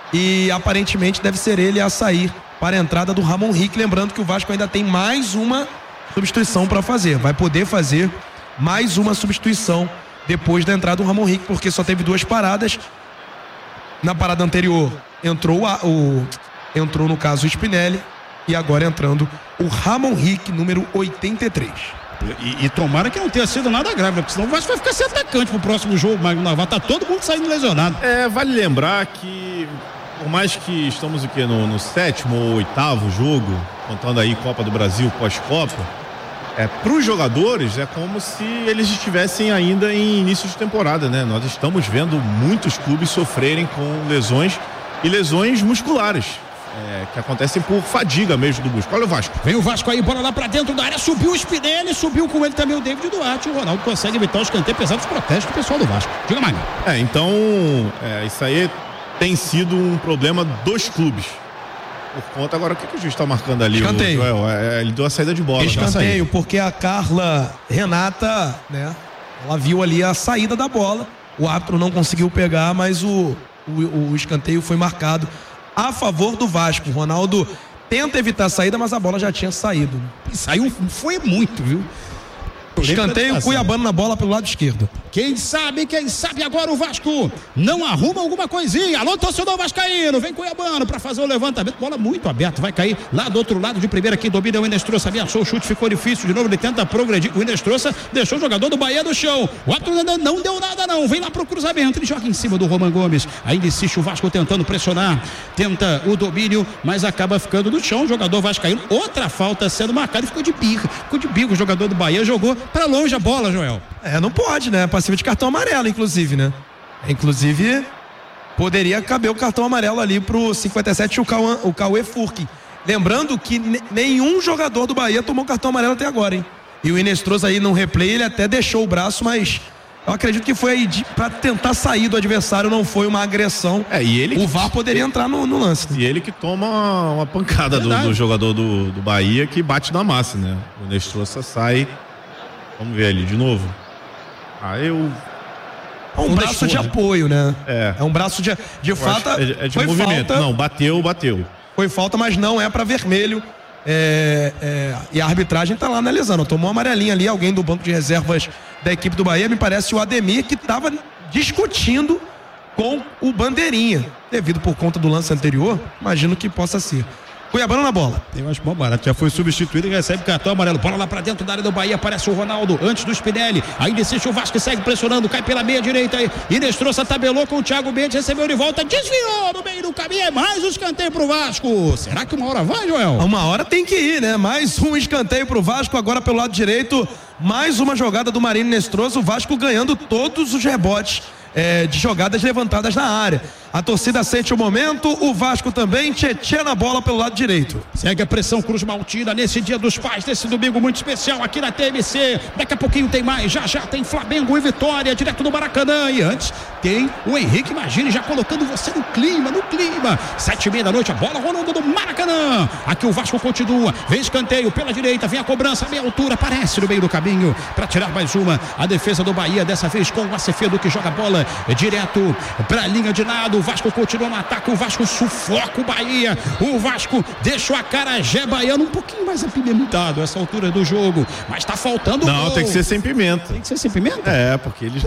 e aparentemente deve ser ele a sair para a entrada do Ramon Rick, lembrando que o Vasco ainda tem mais uma substituição para fazer, vai poder fazer mais uma substituição depois da entrada do Ramon Rick, porque só teve 2 paradas. Na parada anterior entrou no caso o Spinelli, e agora entrando o Ramon Rick, número 83. E tomara que não tenha sido nada grave, né? Porque senão o Vasco vai ficar sem atacante pro próximo jogo, Magno Navarro. Tá todo mundo saindo lesionado. Vale lembrar que, por mais que estamos no 7º ou 8º jogo, contando aí Copa do Brasil, pós-Copa, para os jogadores é como se eles estivessem ainda em início de temporada, né? Nós estamos vendo muitos clubes sofrerem com lesões e lesões musculares. Que acontecem por fadiga mesmo do Busco. Olha o Vasco. Vem o Vasco aí, bola lá pra dentro da área, subiu o Spinelli, subiu com ele também o David Duarte. O Ronaldo consegue evitar o escanteio, apesar dos protestos do pessoal do Vasco. Diga, Magno. Então, isso aí tem sido um problema dos clubes. Por conta, agora, o que o juiz está marcando ali? Escanteio. Ele deu a saída de bola. Escanteio, porque a Carla Renata, né? Ela viu ali a saída da bola. O árbitro não conseguiu pegar, mas o escanteio foi marcado a favor do Vasco. O Ronaldo tenta evitar a saída, mas a bola já tinha saído. Saiu, foi muito, viu? Escanteio, Cuiabano na bola pelo lado esquerdo. Quem sabe agora o Vasco não arruma alguma coisinha. Alô, torcedor vascaíno, vem Cuiabano pra fazer o levantamento, bola muito aberta, vai cair lá do outro lado de primeira, quem domina é o Inestrosa, ameaçou o chute, ficou difícil, de novo ele tenta progredir, o Inestrosa deixou o jogador do Bahia no chão, o árbitro não deu nada não, vem lá pro cruzamento, ele joga em cima do Roman Gomes, ainda insiste o Vasco tentando pressionar, tenta o domínio, mas acaba ficando no chão, o jogador vascaíno, outra falta sendo marcada e ficou de bico, o jogador do Bahia jogou pra longe a bola, Joel. Não pode, né? Passiva de cartão amarelo, inclusive, né? Inclusive, poderia caber o cartão amarelo ali pro 57, o Cauê Furque. Lembrando que nenhum jogador do Bahia tomou cartão amarelo até agora, hein? E o Inestrosa aí no replay, ele até deixou o braço, mas eu acredito que foi aí pra tentar sair do adversário, não foi uma agressão. E ele o VAR poderia entrar no lance. E ele que toma uma pancada do jogador do Bahia, que bate na massa, né? O Inestrosa sai. Vamos ver ali de novo. É um braço de apoio, né? É um braço de fato. É de movimento. Falta, não, bateu. Foi falta, mas não é para vermelho. E a arbitragem tá lá analisando. Tomou uma amarelinha ali, alguém do banco de reservas da equipe do Bahia, me parece o Ademir, que estava discutindo com o Bandeirinha. Devido por conta do lance anterior, imagino que possa ser. Cuiabano na bola. Eu acho bom barato. Já foi substituído e recebe cartão amarelo. Bola lá pra dentro da área do Bahia. Aparece o Ronaldo antes do Spinelli. Ainda insiste o Vasco, segue pressionando. Cai pela meia direita aí. Inestrosa tabelou com o Thiago Mendes. Recebeu de volta. Desviou no meio do caminho. É mais um escanteio pro Vasco. Será que uma hora vai, Joel? Uma hora tem que ir, né? Mais um escanteio pro Vasco. Agora pelo lado direito. Mais uma jogada do Marinho Inestrosa. O Vasco ganhando todos os rebotes de jogadas levantadas na área. A torcida sente o momento, o Vasco também, Tietê na bola pelo lado direito. Segue a pressão Cruz Maltina nesse Dia dos Pais, nesse domingo muito especial aqui na TMC. Daqui a pouquinho tem mais, já tem Flamengo e Vitória, direto do Maracanã. E antes tem o Henrique Magini já colocando você no clima. 7h30 da noite, a bola rolando do Maracanã. Aqui o Vasco continua, vem escanteio pela direita, vem a cobrança, a meia altura, aparece no meio do caminho para tirar mais uma. A defesa do Bahia, dessa vez com o Acevedo que joga a bola direto para a linha de lado. O Vasco continua no ataque, o Vasco sufoca o Bahia, o Vasco deixa o acarajé baiano um pouquinho mais apimentado essa altura do jogo, mas tá faltando gol. Tem que ser sem pimenta. Tem que ser sem pimenta? Porque eles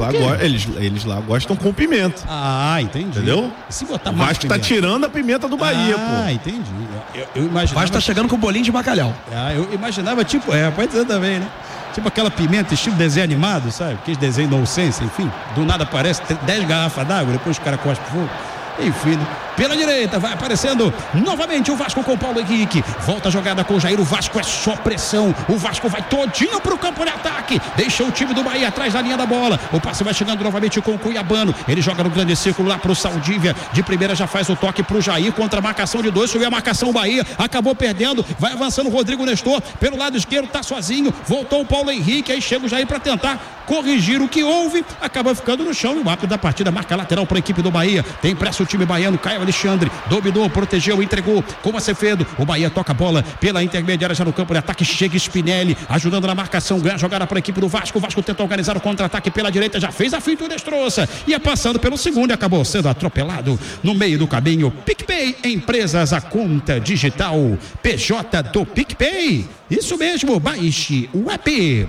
lá gostam com pimenta. Entendi. Entendeu? Se botar o Vasco tá tirando a pimenta do Bahia, pô. Entendi. Eu imaginava... O Vasco tá chegando com bolinho de bacalhau. Eu imaginava pode ser também, né? Tipo aquela pimenta estilo desenho animado, sabe? Aqueles desenho nonsense, enfim. Do nada aparece 10 garrafas d'água, depois o cara cospe fogo. Enfim, pela direita vai aparecendo novamente o Vasco com o Paulo Henrique. Volta a jogada com o Jair. O Vasco é só pressão. O Vasco vai todinho pro campo de ataque. Deixa o time do Bahia atrás da linha da bola. O passe vai chegando novamente com o Cuiabano. Ele joga no grande círculo lá pro Saldívia. De primeira já faz o toque pro Jair contra a marcação de 2. Subiu a marcação Bahia. Acabou perdendo. Vai avançando o Rodrigo Nestor. Pelo lado esquerdo tá sozinho. Voltou o Paulo Henrique. Aí chega o Jair para tentar corrigir o que houve. Acaba ficando no chão. E o árbitro da partida marca lateral para a equipe do Bahia. Tem pressa o time baiano. Caio Alexandre dominou, protegeu, entregou com o Acevedo. O Bahia toca a bola pela intermediária já no campo de ataque. Chega Spinelli ajudando na marcação. Ganha a jogada para a equipe do Vasco. O Vasco tenta organizar o contra-ataque pela direita. Já fez a finta, o Inestrosa. Ia passando pelo segundo e acabou sendo atropelado no meio do caminho. PicPay, empresas, a conta digital PJ do PicPay. Isso mesmo, baixe o app.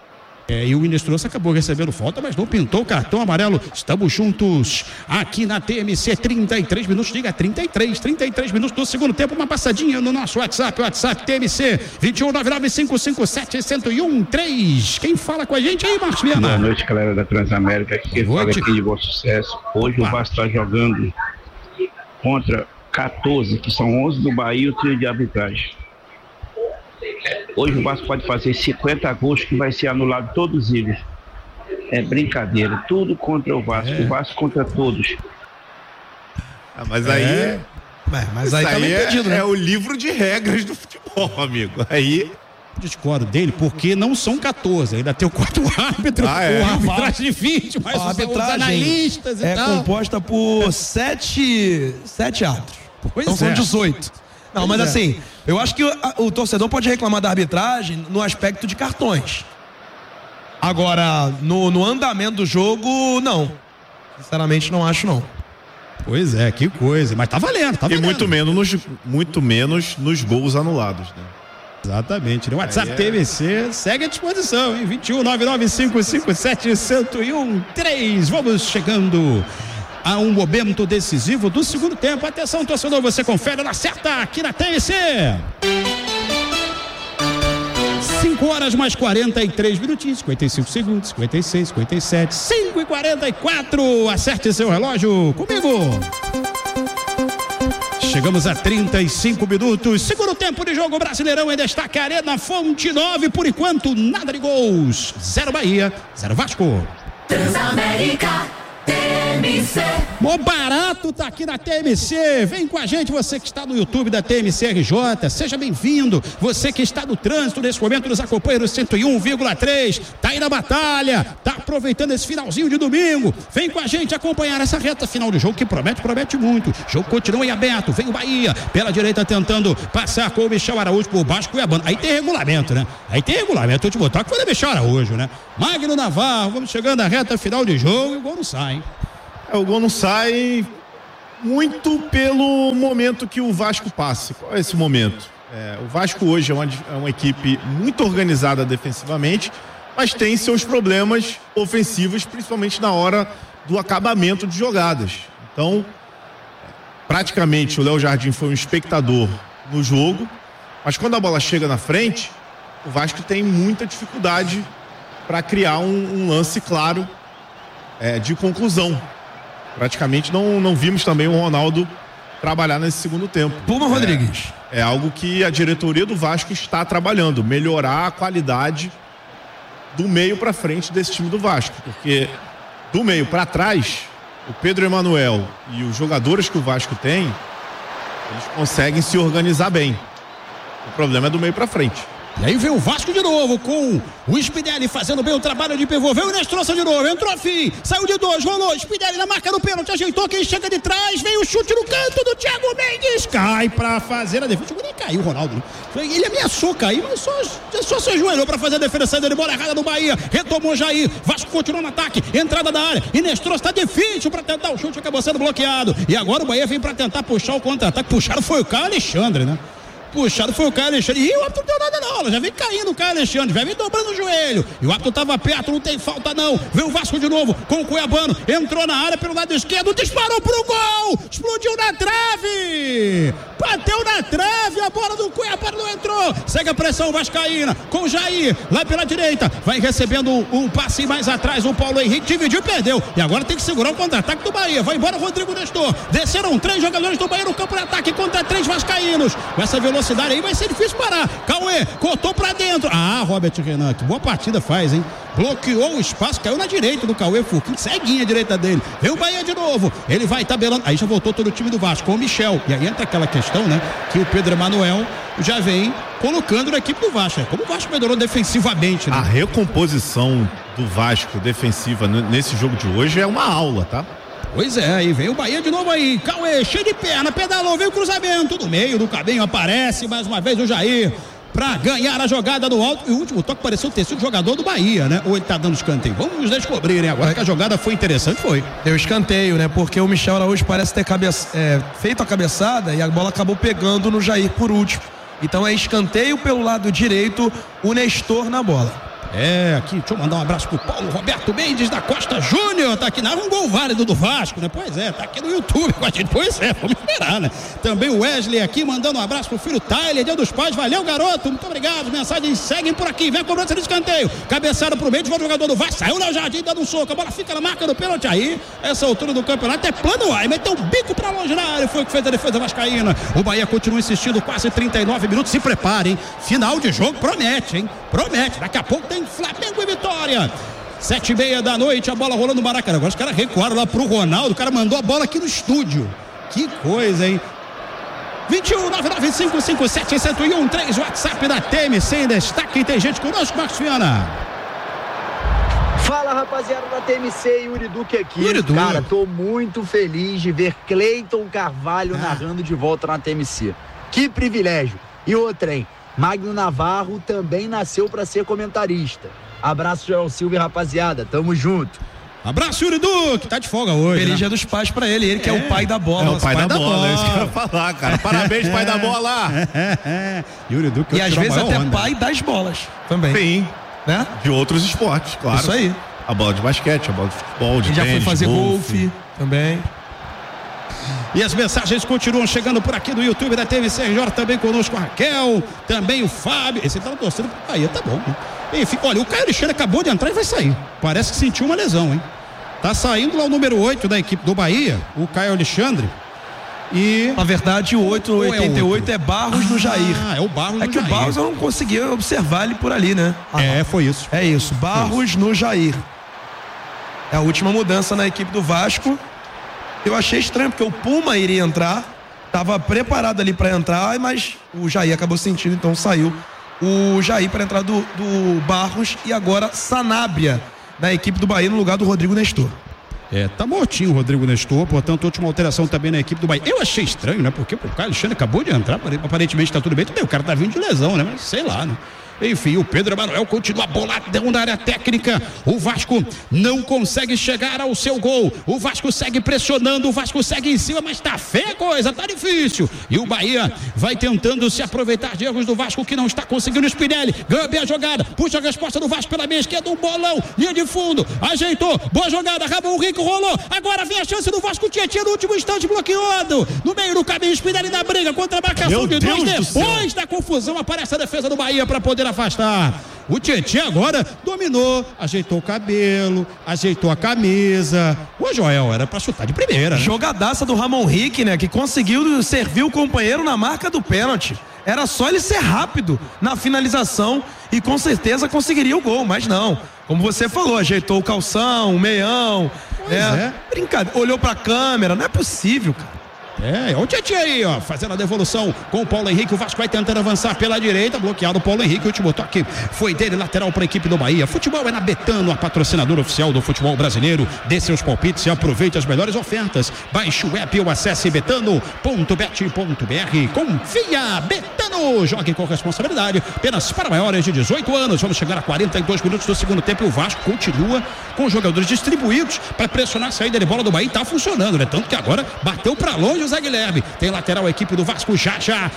E o Inestrosa acabou recebendo falta, mas não pintou o cartão amarelo. Estamos juntos aqui na TMC. 33 minutos, diga 33 minutos do segundo tempo. Uma passadinha no nosso WhatsApp TMC 21995571013. Quem fala com a gente aí, Marcos Viana? Boa noite, galera da Transamérica. Quem fala aqui de bom sucesso. Hoje o Vasco está jogando contra 14, que são 11 do Bahia e o trio de arbitragem. Hoje o Vasco pode fazer 50 gols que vai ser anulado todos eles. É brincadeira, tudo contra o Vasco, o Vasco contra todos. Mas aí... Mas aí tá meio impedido, né? É o livro de regras do futebol, amigo. Aí... Discordo dele, porque não são 14, ainda tem o quarto árbitro, arbitragem de 20, mas os analistas e tal. É composta por 7 árbitros. Então são 18. Não, mas assim, eu acho que o torcedor pode reclamar da arbitragem no aspecto de cartões. Agora, no andamento do jogo, não. Sinceramente, não acho, não. Pois é, que coisa. Mas tá valendo, E muito menos nos gols anulados, né? Exatamente. No WhatsApp TMC segue à disposição, hein? 21995571013. Vamos chegando a um momento decisivo do segundo tempo. Atenção, torcedor, você confere, ela acerta aqui na TMC. 5 horas mais 43 minutinhos, 55 segundos, 56, 57, 5h44. Acerte seu relógio comigo. Chegamos a 35 minutos. Segundo tempo de jogo, Brasileirão em destaque, Arena Fonte 9. Por enquanto, nada de gols. 0 Bahia, 0 Vasco. Transamérica. TMC. O barato tá aqui na TMC. Vem com a gente, você que está no YouTube da TMC RJ. Seja bem-vindo. Você que está no trânsito nesse momento, nos acompanha no 101,3. Tá aí na batalha. Tá aproveitando esse finalzinho de domingo. Vem com a gente acompanhar essa reta final de jogo que promete muito. O jogo continua em aberto. Vem o Bahia pela direita tentando passar com o Michel Araújo por baixo, Cuiabano. Aí tem regulamento, né? O último toque foi do Michel Araújo, né? Magno Navarro, vamos chegando à reta final de jogo e o gol não sai, hein? O gol não sai muito pelo momento que o Vasco passa. Qual é esse momento? O Vasco hoje é uma equipe muito organizada defensivamente, mas tem seus problemas ofensivos, principalmente na hora do acabamento de jogadas. Então, praticamente o Léo Jardim foi um espectador no jogo, mas quando a bola chega na frente, o Vasco tem muita dificuldade para criar um lance claro de conclusão. Praticamente não vimos também o Ronaldo trabalhar nesse segundo tempo. Puma Rodrigues. É algo que a diretoria do Vasco está trabalhando, melhorar a qualidade do meio para frente desse time do Vasco, porque do meio para trás, o Pedro Emanuel e os jogadores que o Vasco tem, eles conseguem se organizar bem. O problema é do meio para frente. E aí vem o Vasco de novo com o Spinelli fazendo bem o trabalho de pivô. Veio o Nestroça de novo, entrou fim, saiu de dois, rolou, Spinelli na marca do pênalti, ajeitou, quem chega de trás, vem o chute no canto do Thiago Mendes, cai pra fazer a defesa. Nem caiu o Ronaldo, né? Ele ameaçou cair, mas só se ajoelhou pra fazer a defesa, saída de bola errada do Bahia, retomou Jair, Vasco continuou no ataque, entrada da área, e Nestroça tá difícil pra tentar o chute, acabou sendo bloqueado, e agora o Bahia vem pra tentar puxar o contra-ataque, puxaram foi o Caio Alexandre, né? Puxado foi o Caio Alexandre. E o árbitro não deu nada não, já vem caindo o Caio Alexandre, já vem dobrando o joelho. E o árbitro estava perto, não tem falta não. Veio o Vasco de novo com o Cuiabano, entrou na área pelo lado esquerdo, disparou pro gol, explodiu na trave, bateu na trave, a bola do Cuiabano não entrou. Segue a pressão vascaína com o Jair, lá pela direita, vai recebendo um passe mais atrás, o Paulo Henrique dividiu e perdeu. E agora tem que segurar o contra-ataque do Bahia. Vai embora o Rodrigo Nestor. Desceram 3 jogadores do Bahia no campo de ataque contra 3 vascaínos. Com essa velocidade aí vai ser difícil parar. Cauê, cortou pra dentro. Robert Renan, que boa partida faz, hein? Bloqueou o espaço, caiu na direita do Cauê Furquim, ceguinha a direita dele. Vem o Bahia de novo, ele vai tabelando. Aí já voltou todo o time do Vasco com o Michel. E aí entra aquela questão, né? Que o Pedro Emanuel já vem colocando na equipe do Vasco. Como o Vasco melhorou defensivamente, né? A recomposição do Vasco defensiva nesse jogo de hoje é uma aula, tá? Pois é, aí vem o Bahia de novo aí, Cauê, cheio de perna, pedalou, veio o cruzamento, do meio do caminho aparece mais uma vez o Jair, pra ganhar a jogada do alto, e o último toque pareceu ter sido jogador do Bahia, né? Ou ele tá dando escanteio, vamos descobrir, hein? Agora que a jogada foi interessante, foi. Deu escanteio, né? Porque o Michel Araújo parece ter feito a cabeçada e a bola acabou pegando no Jair por último. Então é escanteio pelo lado direito, o Nestor na bola. Aqui, deixa eu mandar um abraço pro Paulo Roberto Mendes da Costa Júnior, tá aqui, um gol válido do Vasco, né? Pois é, tá aqui no YouTube com a gente, pois é, vamos esperar, né? Também o Wesley aqui, mandando um abraço pro filho Tyler, Dia dos Pais, valeu garoto, muito obrigado, mensagens seguem por aqui, vem a cobrança de escanteio, cabeçada pro meio, de volta o jogador do Vasco, saiu o Léo Jardim dando um soco, a bola fica na marca do pênalti aí, essa altura do campeonato é plano A, e meteu um bico pra longe na área, foi o que fez a defesa vascaína. O Bahia continua insistindo, quase 39 minutos, se preparem, final de jogo promete, hein? Promete, daqui a pouco tem Flamengo e Vitória. 7:30 da noite, a bola rolando no Maracanã. Agora os caras recuaram lá pro Ronaldo, o cara mandou a bola aqui no estúdio. Que coisa, hein? 21-995-57-1013, WhatsApp da TMC em destaque. Tem gente conosco, Marcos Viana. Fala, rapaziada da TMC, Yuri Duque aqui. Yuri Duque. Cara, tô muito feliz de ver Cleiton Carvalho narrando de volta na TMC. Que privilégio. E outra, hein? Magno Navarro também nasceu para ser comentarista. Abraço, Joel Silva e rapaziada, tamo junto. Abraço, Yuri Duque, tá de folga hoje. Feliz Dia dos Pais pra ele que é o pai da bola. É o pai da bola, é isso que eu ia falar, cara. Parabéns, pai da bola. Yuri Duque. E às vezes até pai das bolas também. Sim, né? De outros esportes, claro. Isso aí. A bola de basquete, a bola de futebol, de já tênis, foi fazer golfe também. E as mensagens continuam chegando por aqui no YouTube da TMC RJ, também conosco a Raquel, também o Fábio. Esse tá torcendo pro Bahia, tá bom, né? Enfim, olha, o Caio Alexandre acabou de entrar e vai sair. Parece que sentiu uma lesão, hein? Tá saindo lá o número 8 da equipe do Bahia, o Caio Alexandre. E na verdade o 888 é Barros no Jair. É o Barros no Jair. É que o Barros eu não conseguia observar ele por ali, né? Foi isso. É isso, Barros no Jair. É a última mudança na equipe do Vasco. Eu achei estranho, porque o Puma iria entrar, estava preparado ali para entrar, mas o Jair acabou sentindo, então saiu o Jair para entrar do Barros e agora Sanabria da equipe do Bahia no lugar do Rodrigo Nestor. Tá mortinho o Rodrigo Nestor, portanto, última alteração também na equipe do Bahia. Eu achei estranho, né? Porque o Caio Alexandre acabou de entrar, aparentemente tá tudo bem, o cara tá vindo de lesão, né? Mas sei lá, né? Enfim, o Pedro Emanuel continua boladão na área técnica. O Vasco não consegue chegar ao seu gol. O Vasco segue pressionando, o Vasco segue em cima, mas tá feia a coisa, tá difícil. E o Bahia vai tentando se aproveitar de erros do Vasco que não está conseguindo. Spinelli ganha bem a jogada, puxa a resposta do Vasco pela meia esquerda, um bolão, linha de fundo, ajeitou, boa jogada, Ramon Rico rolou. Agora vem a chance do Vasco, Tietchan no último instante bloqueado. No meio do caminho, Spinelli na briga contra a marcação de dois. Depois da confusão aparece a defesa do Bahia para poder afastar. O Tietchan agora dominou, ajeitou o cabelo, ajeitou a camisa. O Joel era pra chutar de primeira, né? Jogadaça do Ramon Rick, né? Que conseguiu servir o companheiro na marca do pênalti. Era só ele ser rápido na finalização e com certeza conseguiria o gol, mas não. Como você falou, ajeitou o calção, o meião. Brincadeira, olhou pra câmera, não é possível, cara. O Tietchan aí, ó, fazendo a devolução com o Paulo Henrique. O Vasco vai tentando avançar pela direita, bloqueado o Paulo Henrique. O último toque foi dele, lateral para a equipe do Bahia. Futebol é na Betano, a patrocinadora oficial do futebol brasileiro. Dê seus palpites e aproveite as melhores ofertas. Baixe o app ou acesse betano.bet.br. Confia, Betano, jogue com responsabilidade. Apenas para maiores de 18 anos. Vamos chegar a 42 minutos do segundo tempo e o Vasco continua com os jogadores distribuídos para pressionar a saída de bola do Bahia. Tá funcionando, né? Tanto que agora bateu para longe o Zé Guilherme. Tem lateral a equipe do Vasco já.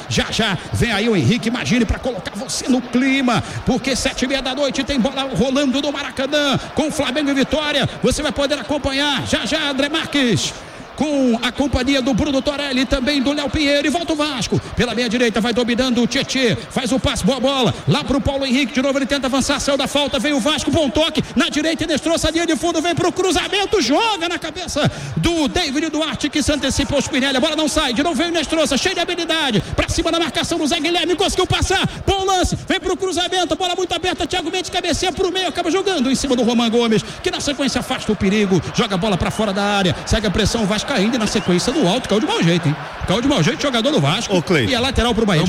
Vem aí o Henrique, imagine, para colocar você no clima, porque 7h30 da noite tem bola rolando no Maracanã com Flamengo e Vitória. Você vai poder acompanhar já André Marques, com a companhia do Bruno Torelli, também do Léo Pinheiro, e volta o Vasco pela meia direita, vai dominando o Tietchan, faz o passe, boa bola lá pro Paulo Henrique, de novo ele tenta avançar, saiu da falta, vem o Vasco, bom toque na direita, e destroça a linha de fundo, vem pro cruzamento, joga na cabeça do David Duarte, que se antecipa ao Spinelli, a bola não sai, de novo vem o Nestroça, cheio de habilidade, pra cima da marcação do Zé Guilherme, conseguiu passar, bom lance, vem pro cruzamento, bola muito aberta, Thiago Mendes cabeceia pro meio, acaba jogando em cima do Roman Gomes, que na sequência afasta o perigo, joga a bola pra fora da área, segue a pressão, o Vasco caindo, e na sequência do alto, caiu de mau jeito, hein? Caiu de mau jeito, jogador do Vasco. E é lateral pro Bahia.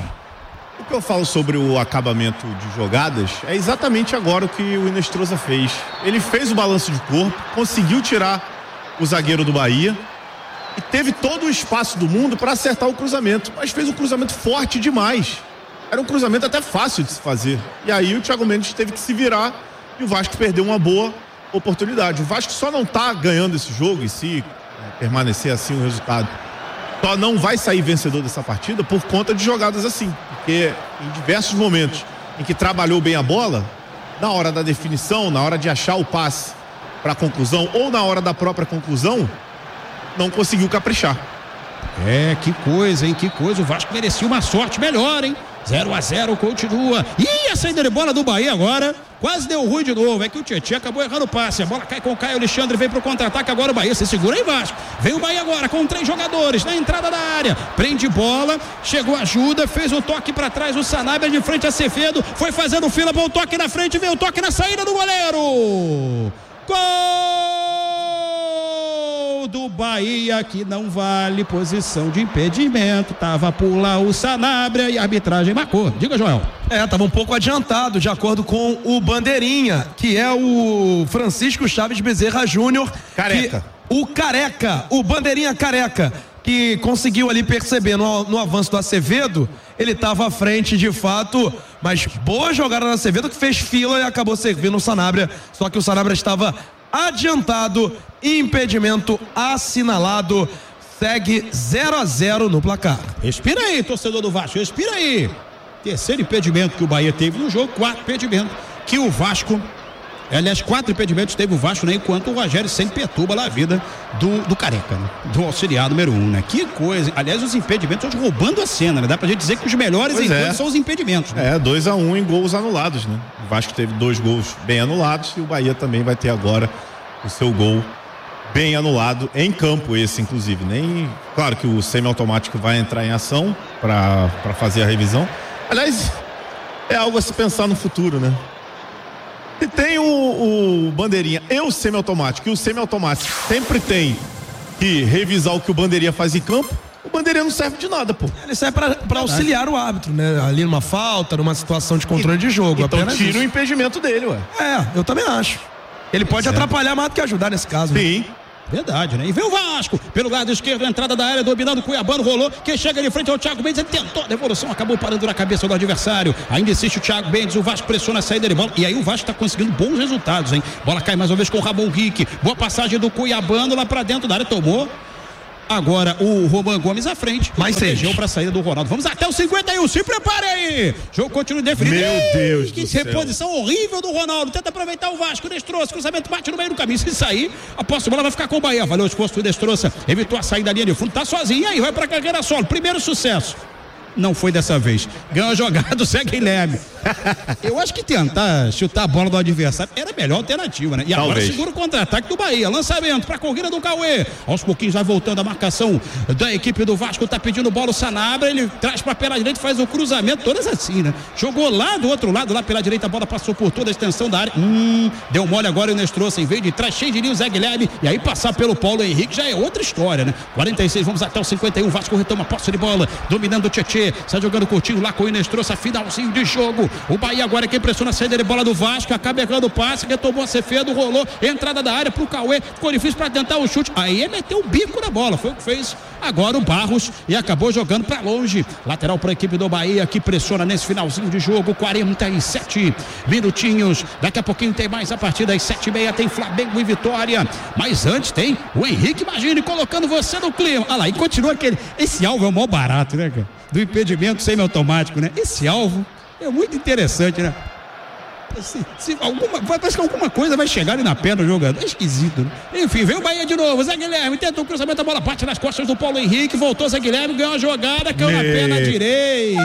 O que eu falo sobre o acabamento de jogadas é exatamente agora o que o Nestroza fez. Ele fez o balanço de corpo, conseguiu tirar o zagueiro do Bahia e teve todo o espaço do mundo para acertar o cruzamento, mas fez um cruzamento forte demais. Era um cruzamento até fácil de se fazer. E aí o Thiago Mendes teve que se virar e o Vasco perdeu uma boa oportunidade. O Vasco só não tá ganhando esse jogo, e se permanecer assim o resultado, só não vai sair vencedor dessa partida por conta de jogadas assim, porque em diversos momentos em que trabalhou bem a bola, na hora da definição, na hora de achar o passe para a conclusão ou na hora da própria conclusão, não conseguiu caprichar. Que coisa, hein? Que coisa, o Vasco merecia uma sorte melhor, hein? 0-0, continua. E a saída de bola do Bahia agora quase deu ruim de novo. É que o Tietchan acabou errando o passe. A bola cai com o Caio Alexandre, vem pro contra-ataque. Agora o Bahia se segura aí, Vasco. Vem o Bahia agora com 3 jogadores na entrada da área. Prende bola, chegou ajuda, fez o toque pra trás. O Sanabria de frente a Acevedo, foi fazendo fila, bom toque na frente, veio o toque na saída do goleiro. Gol do Bahia, que não vale posição de impedimento. Tava por lá o Sanabria e a arbitragem marcou. Diga, Joel. Tava um pouco adiantado, de acordo com o Bandeirinha, que é o Francisco Chaves Bezerra Júnior. Careca. O Bandeirinha Careca, que conseguiu ali perceber no avanço do Acevedo, ele estava à frente de fato, mas boa jogada do Acevedo, que fez fila e acabou servindo o Sanabria, só que o Sanabria estava adiantado, impedimento assinalado, segue 0-0 no placar. Respira aí, torcedor do Vasco, respira aí. Terceiro impedimento que o Bahia teve no jogo, 4 impedimentos que o Vasco, aliás, 4 impedimentos teve o Vasco, né? Enquanto o Rogério sempre perturba lá a vida do Careca, né? Do auxiliar número 1, né? Que coisa, aliás, os impedimentos hoje roubando a cena, né? Dá pra gente dizer que os melhores são os impedimentos, né? 2-1 em gols anulados, né? O Vasco teve 2 gols bem anulados e o Bahia também vai ter agora o seu gol bem anulado em campo, esse inclusive. Claro que o semiautomático vai entrar em ação para fazer a revisão. Aliás, é algo a se pensar no futuro, né? E tem o Bandeirinha e o semiautomático. E o semiautomático sempre tem que revisar o que o bandeirinha faz em campo, o bandeirinha não serve de nada, pô. Ele serve pra auxiliar o árbitro, né? Ali numa falta, numa situação de controle de jogo. Então tira isso. o impedimento dele, ué. Eu também acho. Ele pode atrapalhar mais do que ajudar nesse caso. Sim. Né? Verdade, né? E vem o Vasco, pelo lado esquerdo, entrada da área, dominando o Cuiabano, rolou, quem chega de frente é o Thiago Mendes, ele tentou a devolução, acabou parando na cabeça do adversário, ainda insiste o Thiago Mendes, o Vasco pressiona a saída de bola, e aí o Vasco tá conseguindo bons resultados, hein? Bola cai mais uma vez com o Ramon Rick, boa passagem do Cuiabano lá pra dentro da área, tomou. Agora o Roman Gomes à frente. Mais protegeu para a saída do Ronaldo. Vamos até o 51. Se prepare aí. Jogo continua indefinido. Meu Deus que do céu. reposição horrível do Ronaldo. Tenta aproveitar o Vasco. Destroça. Cruzamento bate no meio do caminho. Se sair, a posse de bola vai ficar com o Bahia. Valeu o esforço do Destroça. Evitou a saída da linha de fundo. Tá sozinho. E aí vai para carreira solo. Primeiro sucesso. Não foi dessa vez. Ganhou a jogada do Zé Guilherme. Eu acho que tentar chutar a bola do adversário era a melhor alternativa, né? E agora segura o contra-ataque do Bahia. Lançamento para a corrida do Cauê. Aos pouquinhos vai voltando a marcação da equipe do Vasco. Tá pedindo bola o Sanabria. Ele traz para pela direita, faz o cruzamento. Todas assim, né? Jogou lá do outro lado, lá pela direita. A bola passou por toda a extensão da área. Deu mole agora o Nestroça. Em vez de trás, cheio de linha o Zé Guilherme. E aí passar pelo Paulo Henrique já é outra história, né? 46, vamos até o 51. Vasco retoma a posse de bola. Dominando o Tietê. Está jogando curtinho lá com o Nestroça. Finalzinho de jogo. O Bahia agora é quem pressiona a saída de bola do Vasco. Acaba errando o passe. Retomou a Cefedo. Rolou. Entrada da área pro Cauê. Ficou difícil para tentar o chute. Aí ele meteu o bico na bola. Foi o que fez agora o Barros. E acabou jogando para longe. Lateral para a equipe do Bahia que pressiona nesse finalzinho de jogo. 47 minutinhos. Daqui a pouquinho tem mais. A partir das 7h30 tem Flamengo e Vitória. Mas antes tem o Henrique Magini colocando você no clima. Olha lá. E continua aquele. Esse alvo é o maior barato, né, cara? Do impedimento semiautomático, né? Esse alvo é muito interessante, né? Parece que alguma coisa vai chegar ali na perna do jogador. É esquisito, né? Enfim, vem o Bahia de novo. Zé Guilherme tentou o cruzamento, a bola bate nas costas do Paulo Henrique. Voltou Zé Guilherme, ganhou a jogada, caiu na perna direita.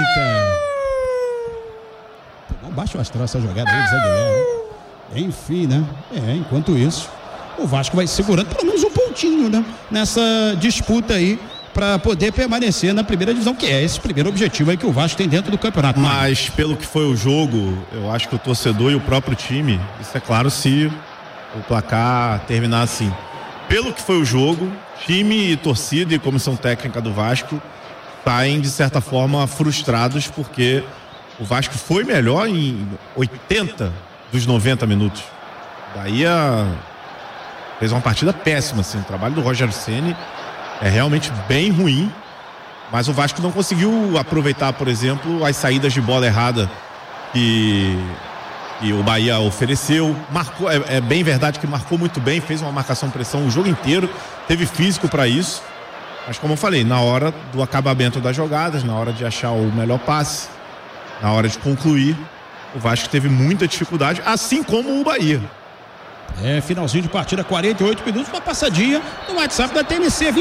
Não baixa o astral essa jogada aí do Zé Guilherme. Enfim, né? Enquanto isso, o Vasco vai segurando pelo menos um pontinho, né? Nessa disputa aí, para poder permanecer na primeira divisão, que é esse primeiro objetivo aí que o Vasco tem dentro do campeonato. Mas pelo que foi o jogo, eu acho que o torcedor e o próprio time, isso é claro se o placar terminar assim. Pelo que foi o jogo, time, torcida e comissão técnica do Vasco saem de certa forma frustrados porque o Vasco foi melhor em 80 dos 90 minutos. Bahia fez uma partida péssima, assim, o trabalho do Rogério Ceni é realmente bem ruim, mas o Vasco não conseguiu aproveitar, por exemplo, as saídas de bola errada que o Bahia ofereceu. Marcou, é bem verdade que marcou muito bem, fez uma marcação-pressão o jogo inteiro, teve físico para isso, mas como eu falei, na hora do acabamento das jogadas, na hora de achar o melhor passe, na hora de concluir, o Vasco teve muita dificuldade, assim como o Bahia. Finalzinho de partida, 48 minutos, uma passadinha no WhatsApp da TMC,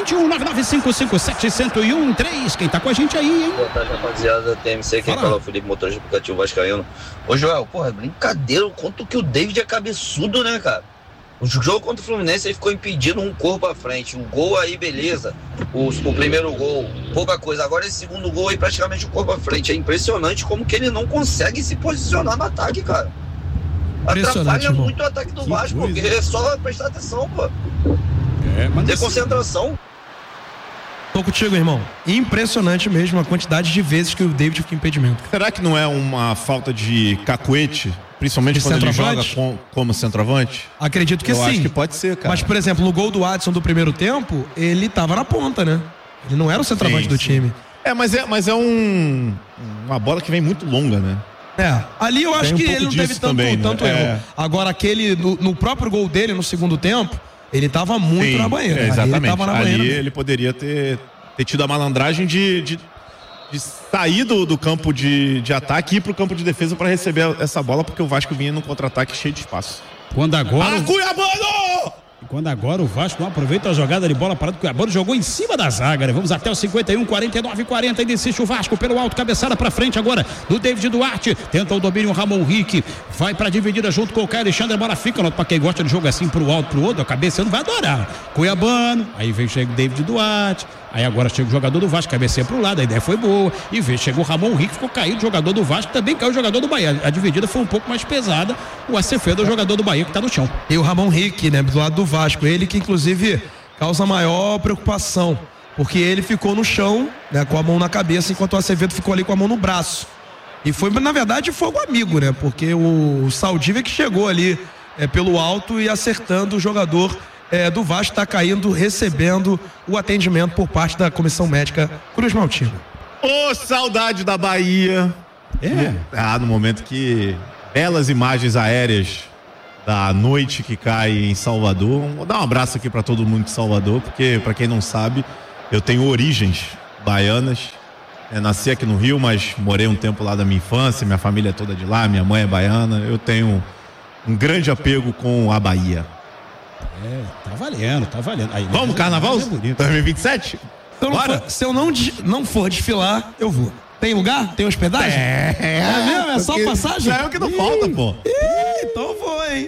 21-99557-1013. Quem tá com a gente aí, hein? Boa tarde, rapaziada da TMC, quem fala é o Felipe, motorista do aplicativo vascaíno. Ô Joel, porra, brincadeira, o quanto que o David é cabeçudo, né, cara? O jogo contra o Fluminense, ele ficou impedindo um corpo à frente, o gol aí, beleza, o primeiro gol, pouca coisa, agora esse segundo gol aí, praticamente o corpo à frente, é impressionante como que ele não consegue se posicionar no ataque, cara. Atrapalha muito o ataque do Vasco, porque é só prestar atenção, pô. Ter concentração. Tô contigo, irmão. Impressionante mesmo a quantidade de vezes que o David fica em impedimento. Será que não é uma falta de cacuete, principalmente de quando ele joga como centroavante? Acredito que sim. Eu acho que pode ser, cara. Mas, por exemplo, no gol do Adson do primeiro tempo, ele tava na ponta, né? Ele não era o centroavante do time. Mas é uma bola que vem muito longa, né? Ali eu acho que ele não teve tanto erro. Agora, aquele, no próprio gol dele, no segundo tempo, ele tava muito na banheira. Exatamente. Ali ele poderia ter tido a malandragem de sair do campo de ataque e ir pro campo de defesa para receber essa bola, porque o Vasco vinha num contra-ataque cheio de espaço. Quando agora o Vasco não aproveita a jogada de bola parada, o Cuiabano jogou em cima da zaga, né? Vamos até o 51, 49, 40, ainda insiste o Vasco pelo alto, cabeçada pra frente agora do David Duarte, tenta o domínio o Ramon Rick, vai pra dividida junto com o Caio Alexandre, a bola fica, pra quem gosta de jogo assim pro alto, pro outro, a cabeça não vai adorar. Cuiabano, aí chega o David Duarte, aí agora chega o jogador do Vasco, cabeceia pro lado, a ideia foi boa, e chegou o Ramon Rick, ficou caído, o jogador do Vasco, também caiu o jogador do Bahia, a dividida foi um pouco mais pesada, o Acevedo é o jogador do Bahia que tá no chão. E o Ramon Rick, né, do lado do Vasco, ele que inclusive causa maior preocupação, porque ele ficou no chão, né, com a mão na cabeça, enquanto o Acevedo ficou ali com a mão no braço. E foi, na verdade, fogo amigo, né? Porque o Saldívia que chegou ali pelo alto e acertando o jogador do Vasco, está caindo, recebendo o atendimento por parte da comissão médica Cruz Maltina. Ô, saudade da Bahia. No momento que belas imagens aéreas da noite que cai em Salvador. Vou dar um abraço aqui para todo mundo de Salvador, porque, para quem não sabe, eu tenho origens baianas. Nasci aqui no Rio, mas morei um tempo lá da minha infância, minha família é toda de lá, minha mãe é baiana. Eu tenho um grande apego com a Bahia. Tá valendo. Aí, vamos, carnaval? 2027? Se eu não for desfilar, eu vou. Tem lugar? Tem hospedagem? Mesmo? É só passagem? Já é o que não falta, pô. Então eu vou, hein?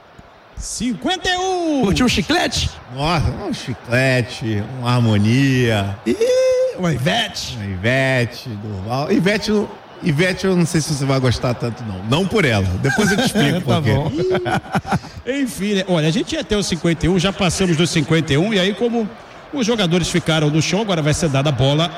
51! Curtiu um chiclete? Nossa, um chiclete, uma harmonia. Uma Ivete. Durval. Ivete, eu não sei se você vai gostar tanto, não. Não por ela. Depois eu te explico por quê. Enfim, né? Olha, a gente ia até os 51, já passamos dos 51, e aí, como os jogadores ficaram no chão, agora vai ser dada a bola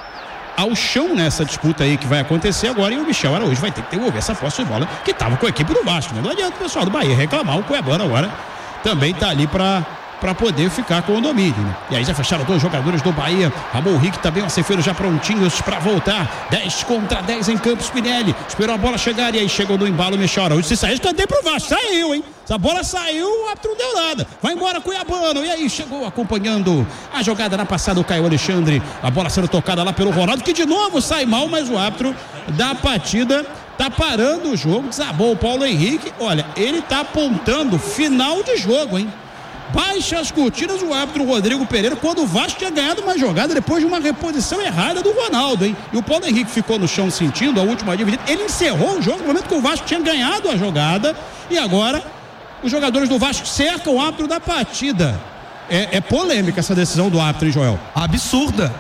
ao chão nessa disputa aí que vai acontecer agora, e o Michel Araújo vai ter que devolver essa posse de bola que estava com a equipe do Vasco, né? Não adianta o pessoal do Bahia reclamar, o Cuiabano agora também tá ali para poder ficar com o domínio, né? E aí já fecharam 2 jogadores do Bahia, Ramon Rick também, o Acevedo já prontinhos para voltar, 10 contra 10 em Campos Spinelli, esperou a bola chegar e aí chegou no embalo o Michel Araújo, se sair, escanteio pro Vasco, saiu, hein? Essa bola saiu, o árbitro não deu nada, vai embora Cuiabano, e aí chegou acompanhando a jogada na passada o Caio Alexandre, a bola sendo tocada lá pelo Ronaldo, que de novo sai mal, mas o árbitro da partida tá parando o jogo, desabou o Paulo Henrique, olha, ele tá apontando final de jogo, hein? Baixa as cortinas o árbitro Rodrigo Pereira, quando o Vasco tinha ganhado uma jogada depois de uma reposição errada do Ronaldo, hein? E o Paulo Henrique ficou no chão sentindo a última dividida, ele encerrou o jogo no momento que o Vasco tinha ganhado a jogada, e agora os jogadores do Vasco cercam o árbitro da partida. É polêmica essa decisão do árbitro, hein, Joel? Absurda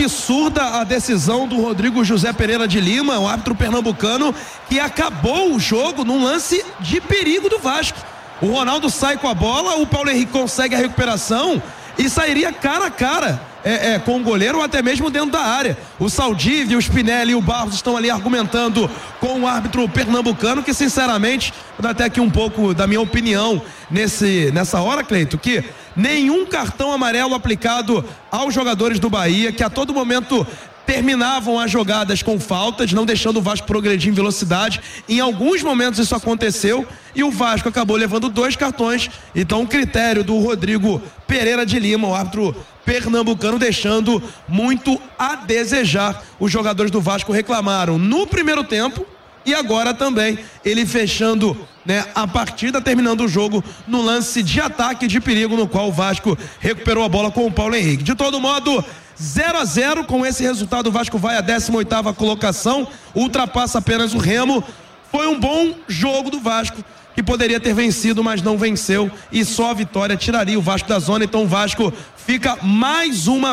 a decisão do Rodrigo José Pereira de Lima, o árbitro pernambucano, que acabou o jogo num lance de perigo do Vasco. O Ronaldo sai com a bola, o Paulo Henrique consegue a recuperação e sairia cara a cara com o goleiro ou até mesmo dentro da área. O Saldívia, o Spinelli e o Barros estão ali argumentando com o árbitro pernambucano, que sinceramente, vou dar até aqui um pouco da minha opinião nessa hora, Cleito, que nenhum cartão amarelo aplicado aos jogadores do Bahia, que a todo momento terminavam as jogadas com faltas, não deixando o Vasco progredir em velocidade. Em alguns momentos isso aconteceu e o Vasco acabou levando 2 cartões. Então o critério do Rodrigo Pereira de Lima, o árbitro pernambucano, deixando muito a desejar. Os jogadores do Vasco reclamaram no primeiro tempo e agora também ele fechando, né, a partida, terminando o jogo no lance de ataque de perigo, no qual o Vasco recuperou a bola com o Paulo Henrique. De todo modo, 0-0, com esse resultado o Vasco vai à 18ª colocação, ultrapassa apenas o Remo. Foi um bom jogo do Vasco, que poderia ter vencido, mas não venceu, e só a vitória tiraria o Vasco da zona. Então o Vasco fica mais uma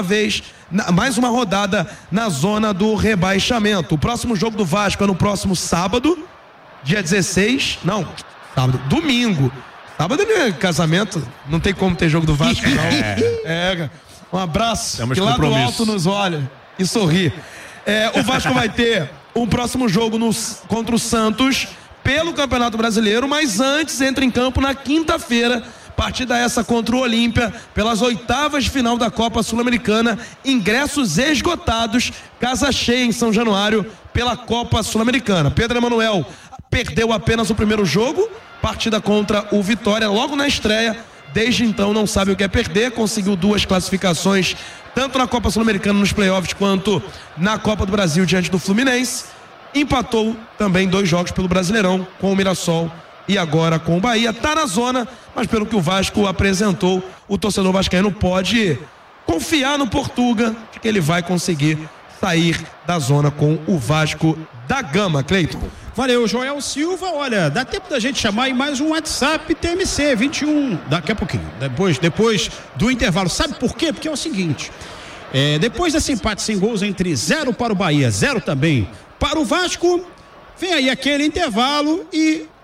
rodada na zona do rebaixamento. O próximo jogo do Vasco é no próximo sábado, dia 16, domingo. Sábado é casamento, não tem como ter jogo do Vasco, não. Um abraço, que lá do alto nos olha e sorri. O Vasco vai ter um próximo jogo contra o Santos pelo Campeonato Brasileiro, mas antes entra em campo na quinta-feira, partida essa contra o Olímpia, pelas 8ª de final da Copa Sul-Americana, ingressos esgotados, casa cheia em São Januário pela Copa Sul-Americana. Pedro Emanuel perdeu apenas o primeiro jogo, partida contra o Vitória logo na estreia. Desde então não sabe o que é perder, conseguiu 2 classificações, tanto na Copa Sul-Americana nos playoffs, quanto na Copa do Brasil diante do Fluminense. Empatou também 2 jogos pelo Brasileirão, com o Mirassol e agora com o Bahia. Tá na zona, mas pelo que o Vasco apresentou, o torcedor vascaíno pode confiar no Portuga, que ele vai conseguir sair da zona com o Vasco da Gama. Cleiton. Valeu, Joel Silva. Olha, dá tempo da gente chamar em mais um WhatsApp TMC 21, daqui a pouquinho, depois do intervalo. Sabe por quê? Porque é o seguinte, depois desse empate sem gols entre 0 para o Bahia, 0 também para o Vasco, vem aí aquele intervalo e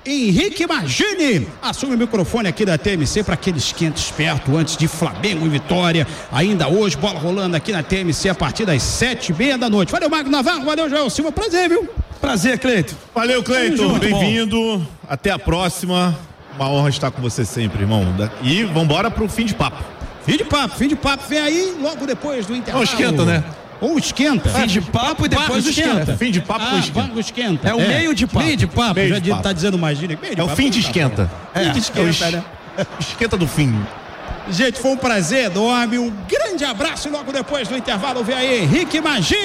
Henrique Magini assume o microfone aqui da TMC para aquele esquenta esperto antes de Flamengo e Vitória. Ainda hoje, bola rolando aqui na TMC a partir das 7h30 da noite. Valeu, Magno Navarro, valeu, Joel Silva, prazer, viu? Prazer, Cleiton. Valeu, Cleiton, bem-vindo. Até a próxima. Uma honra estar com você sempre, irmão. E vambora pro fim de papo. Fim de papo, vem aí logo depois do intervalo. Ou esquenta, né? Ou esquenta. Fim de papo e depois esquenta. Fim de papo com esquenta. Esquenta. É o meio de papo. Meio de papo, meio já de papo. tá dizendo mais. É o fim de esquenta. Fim de esquenta, né? Esquenta do fim. Gente, foi um prazer enorme, um grande abraço e logo depois do intervalo vem aí Henrique Magini.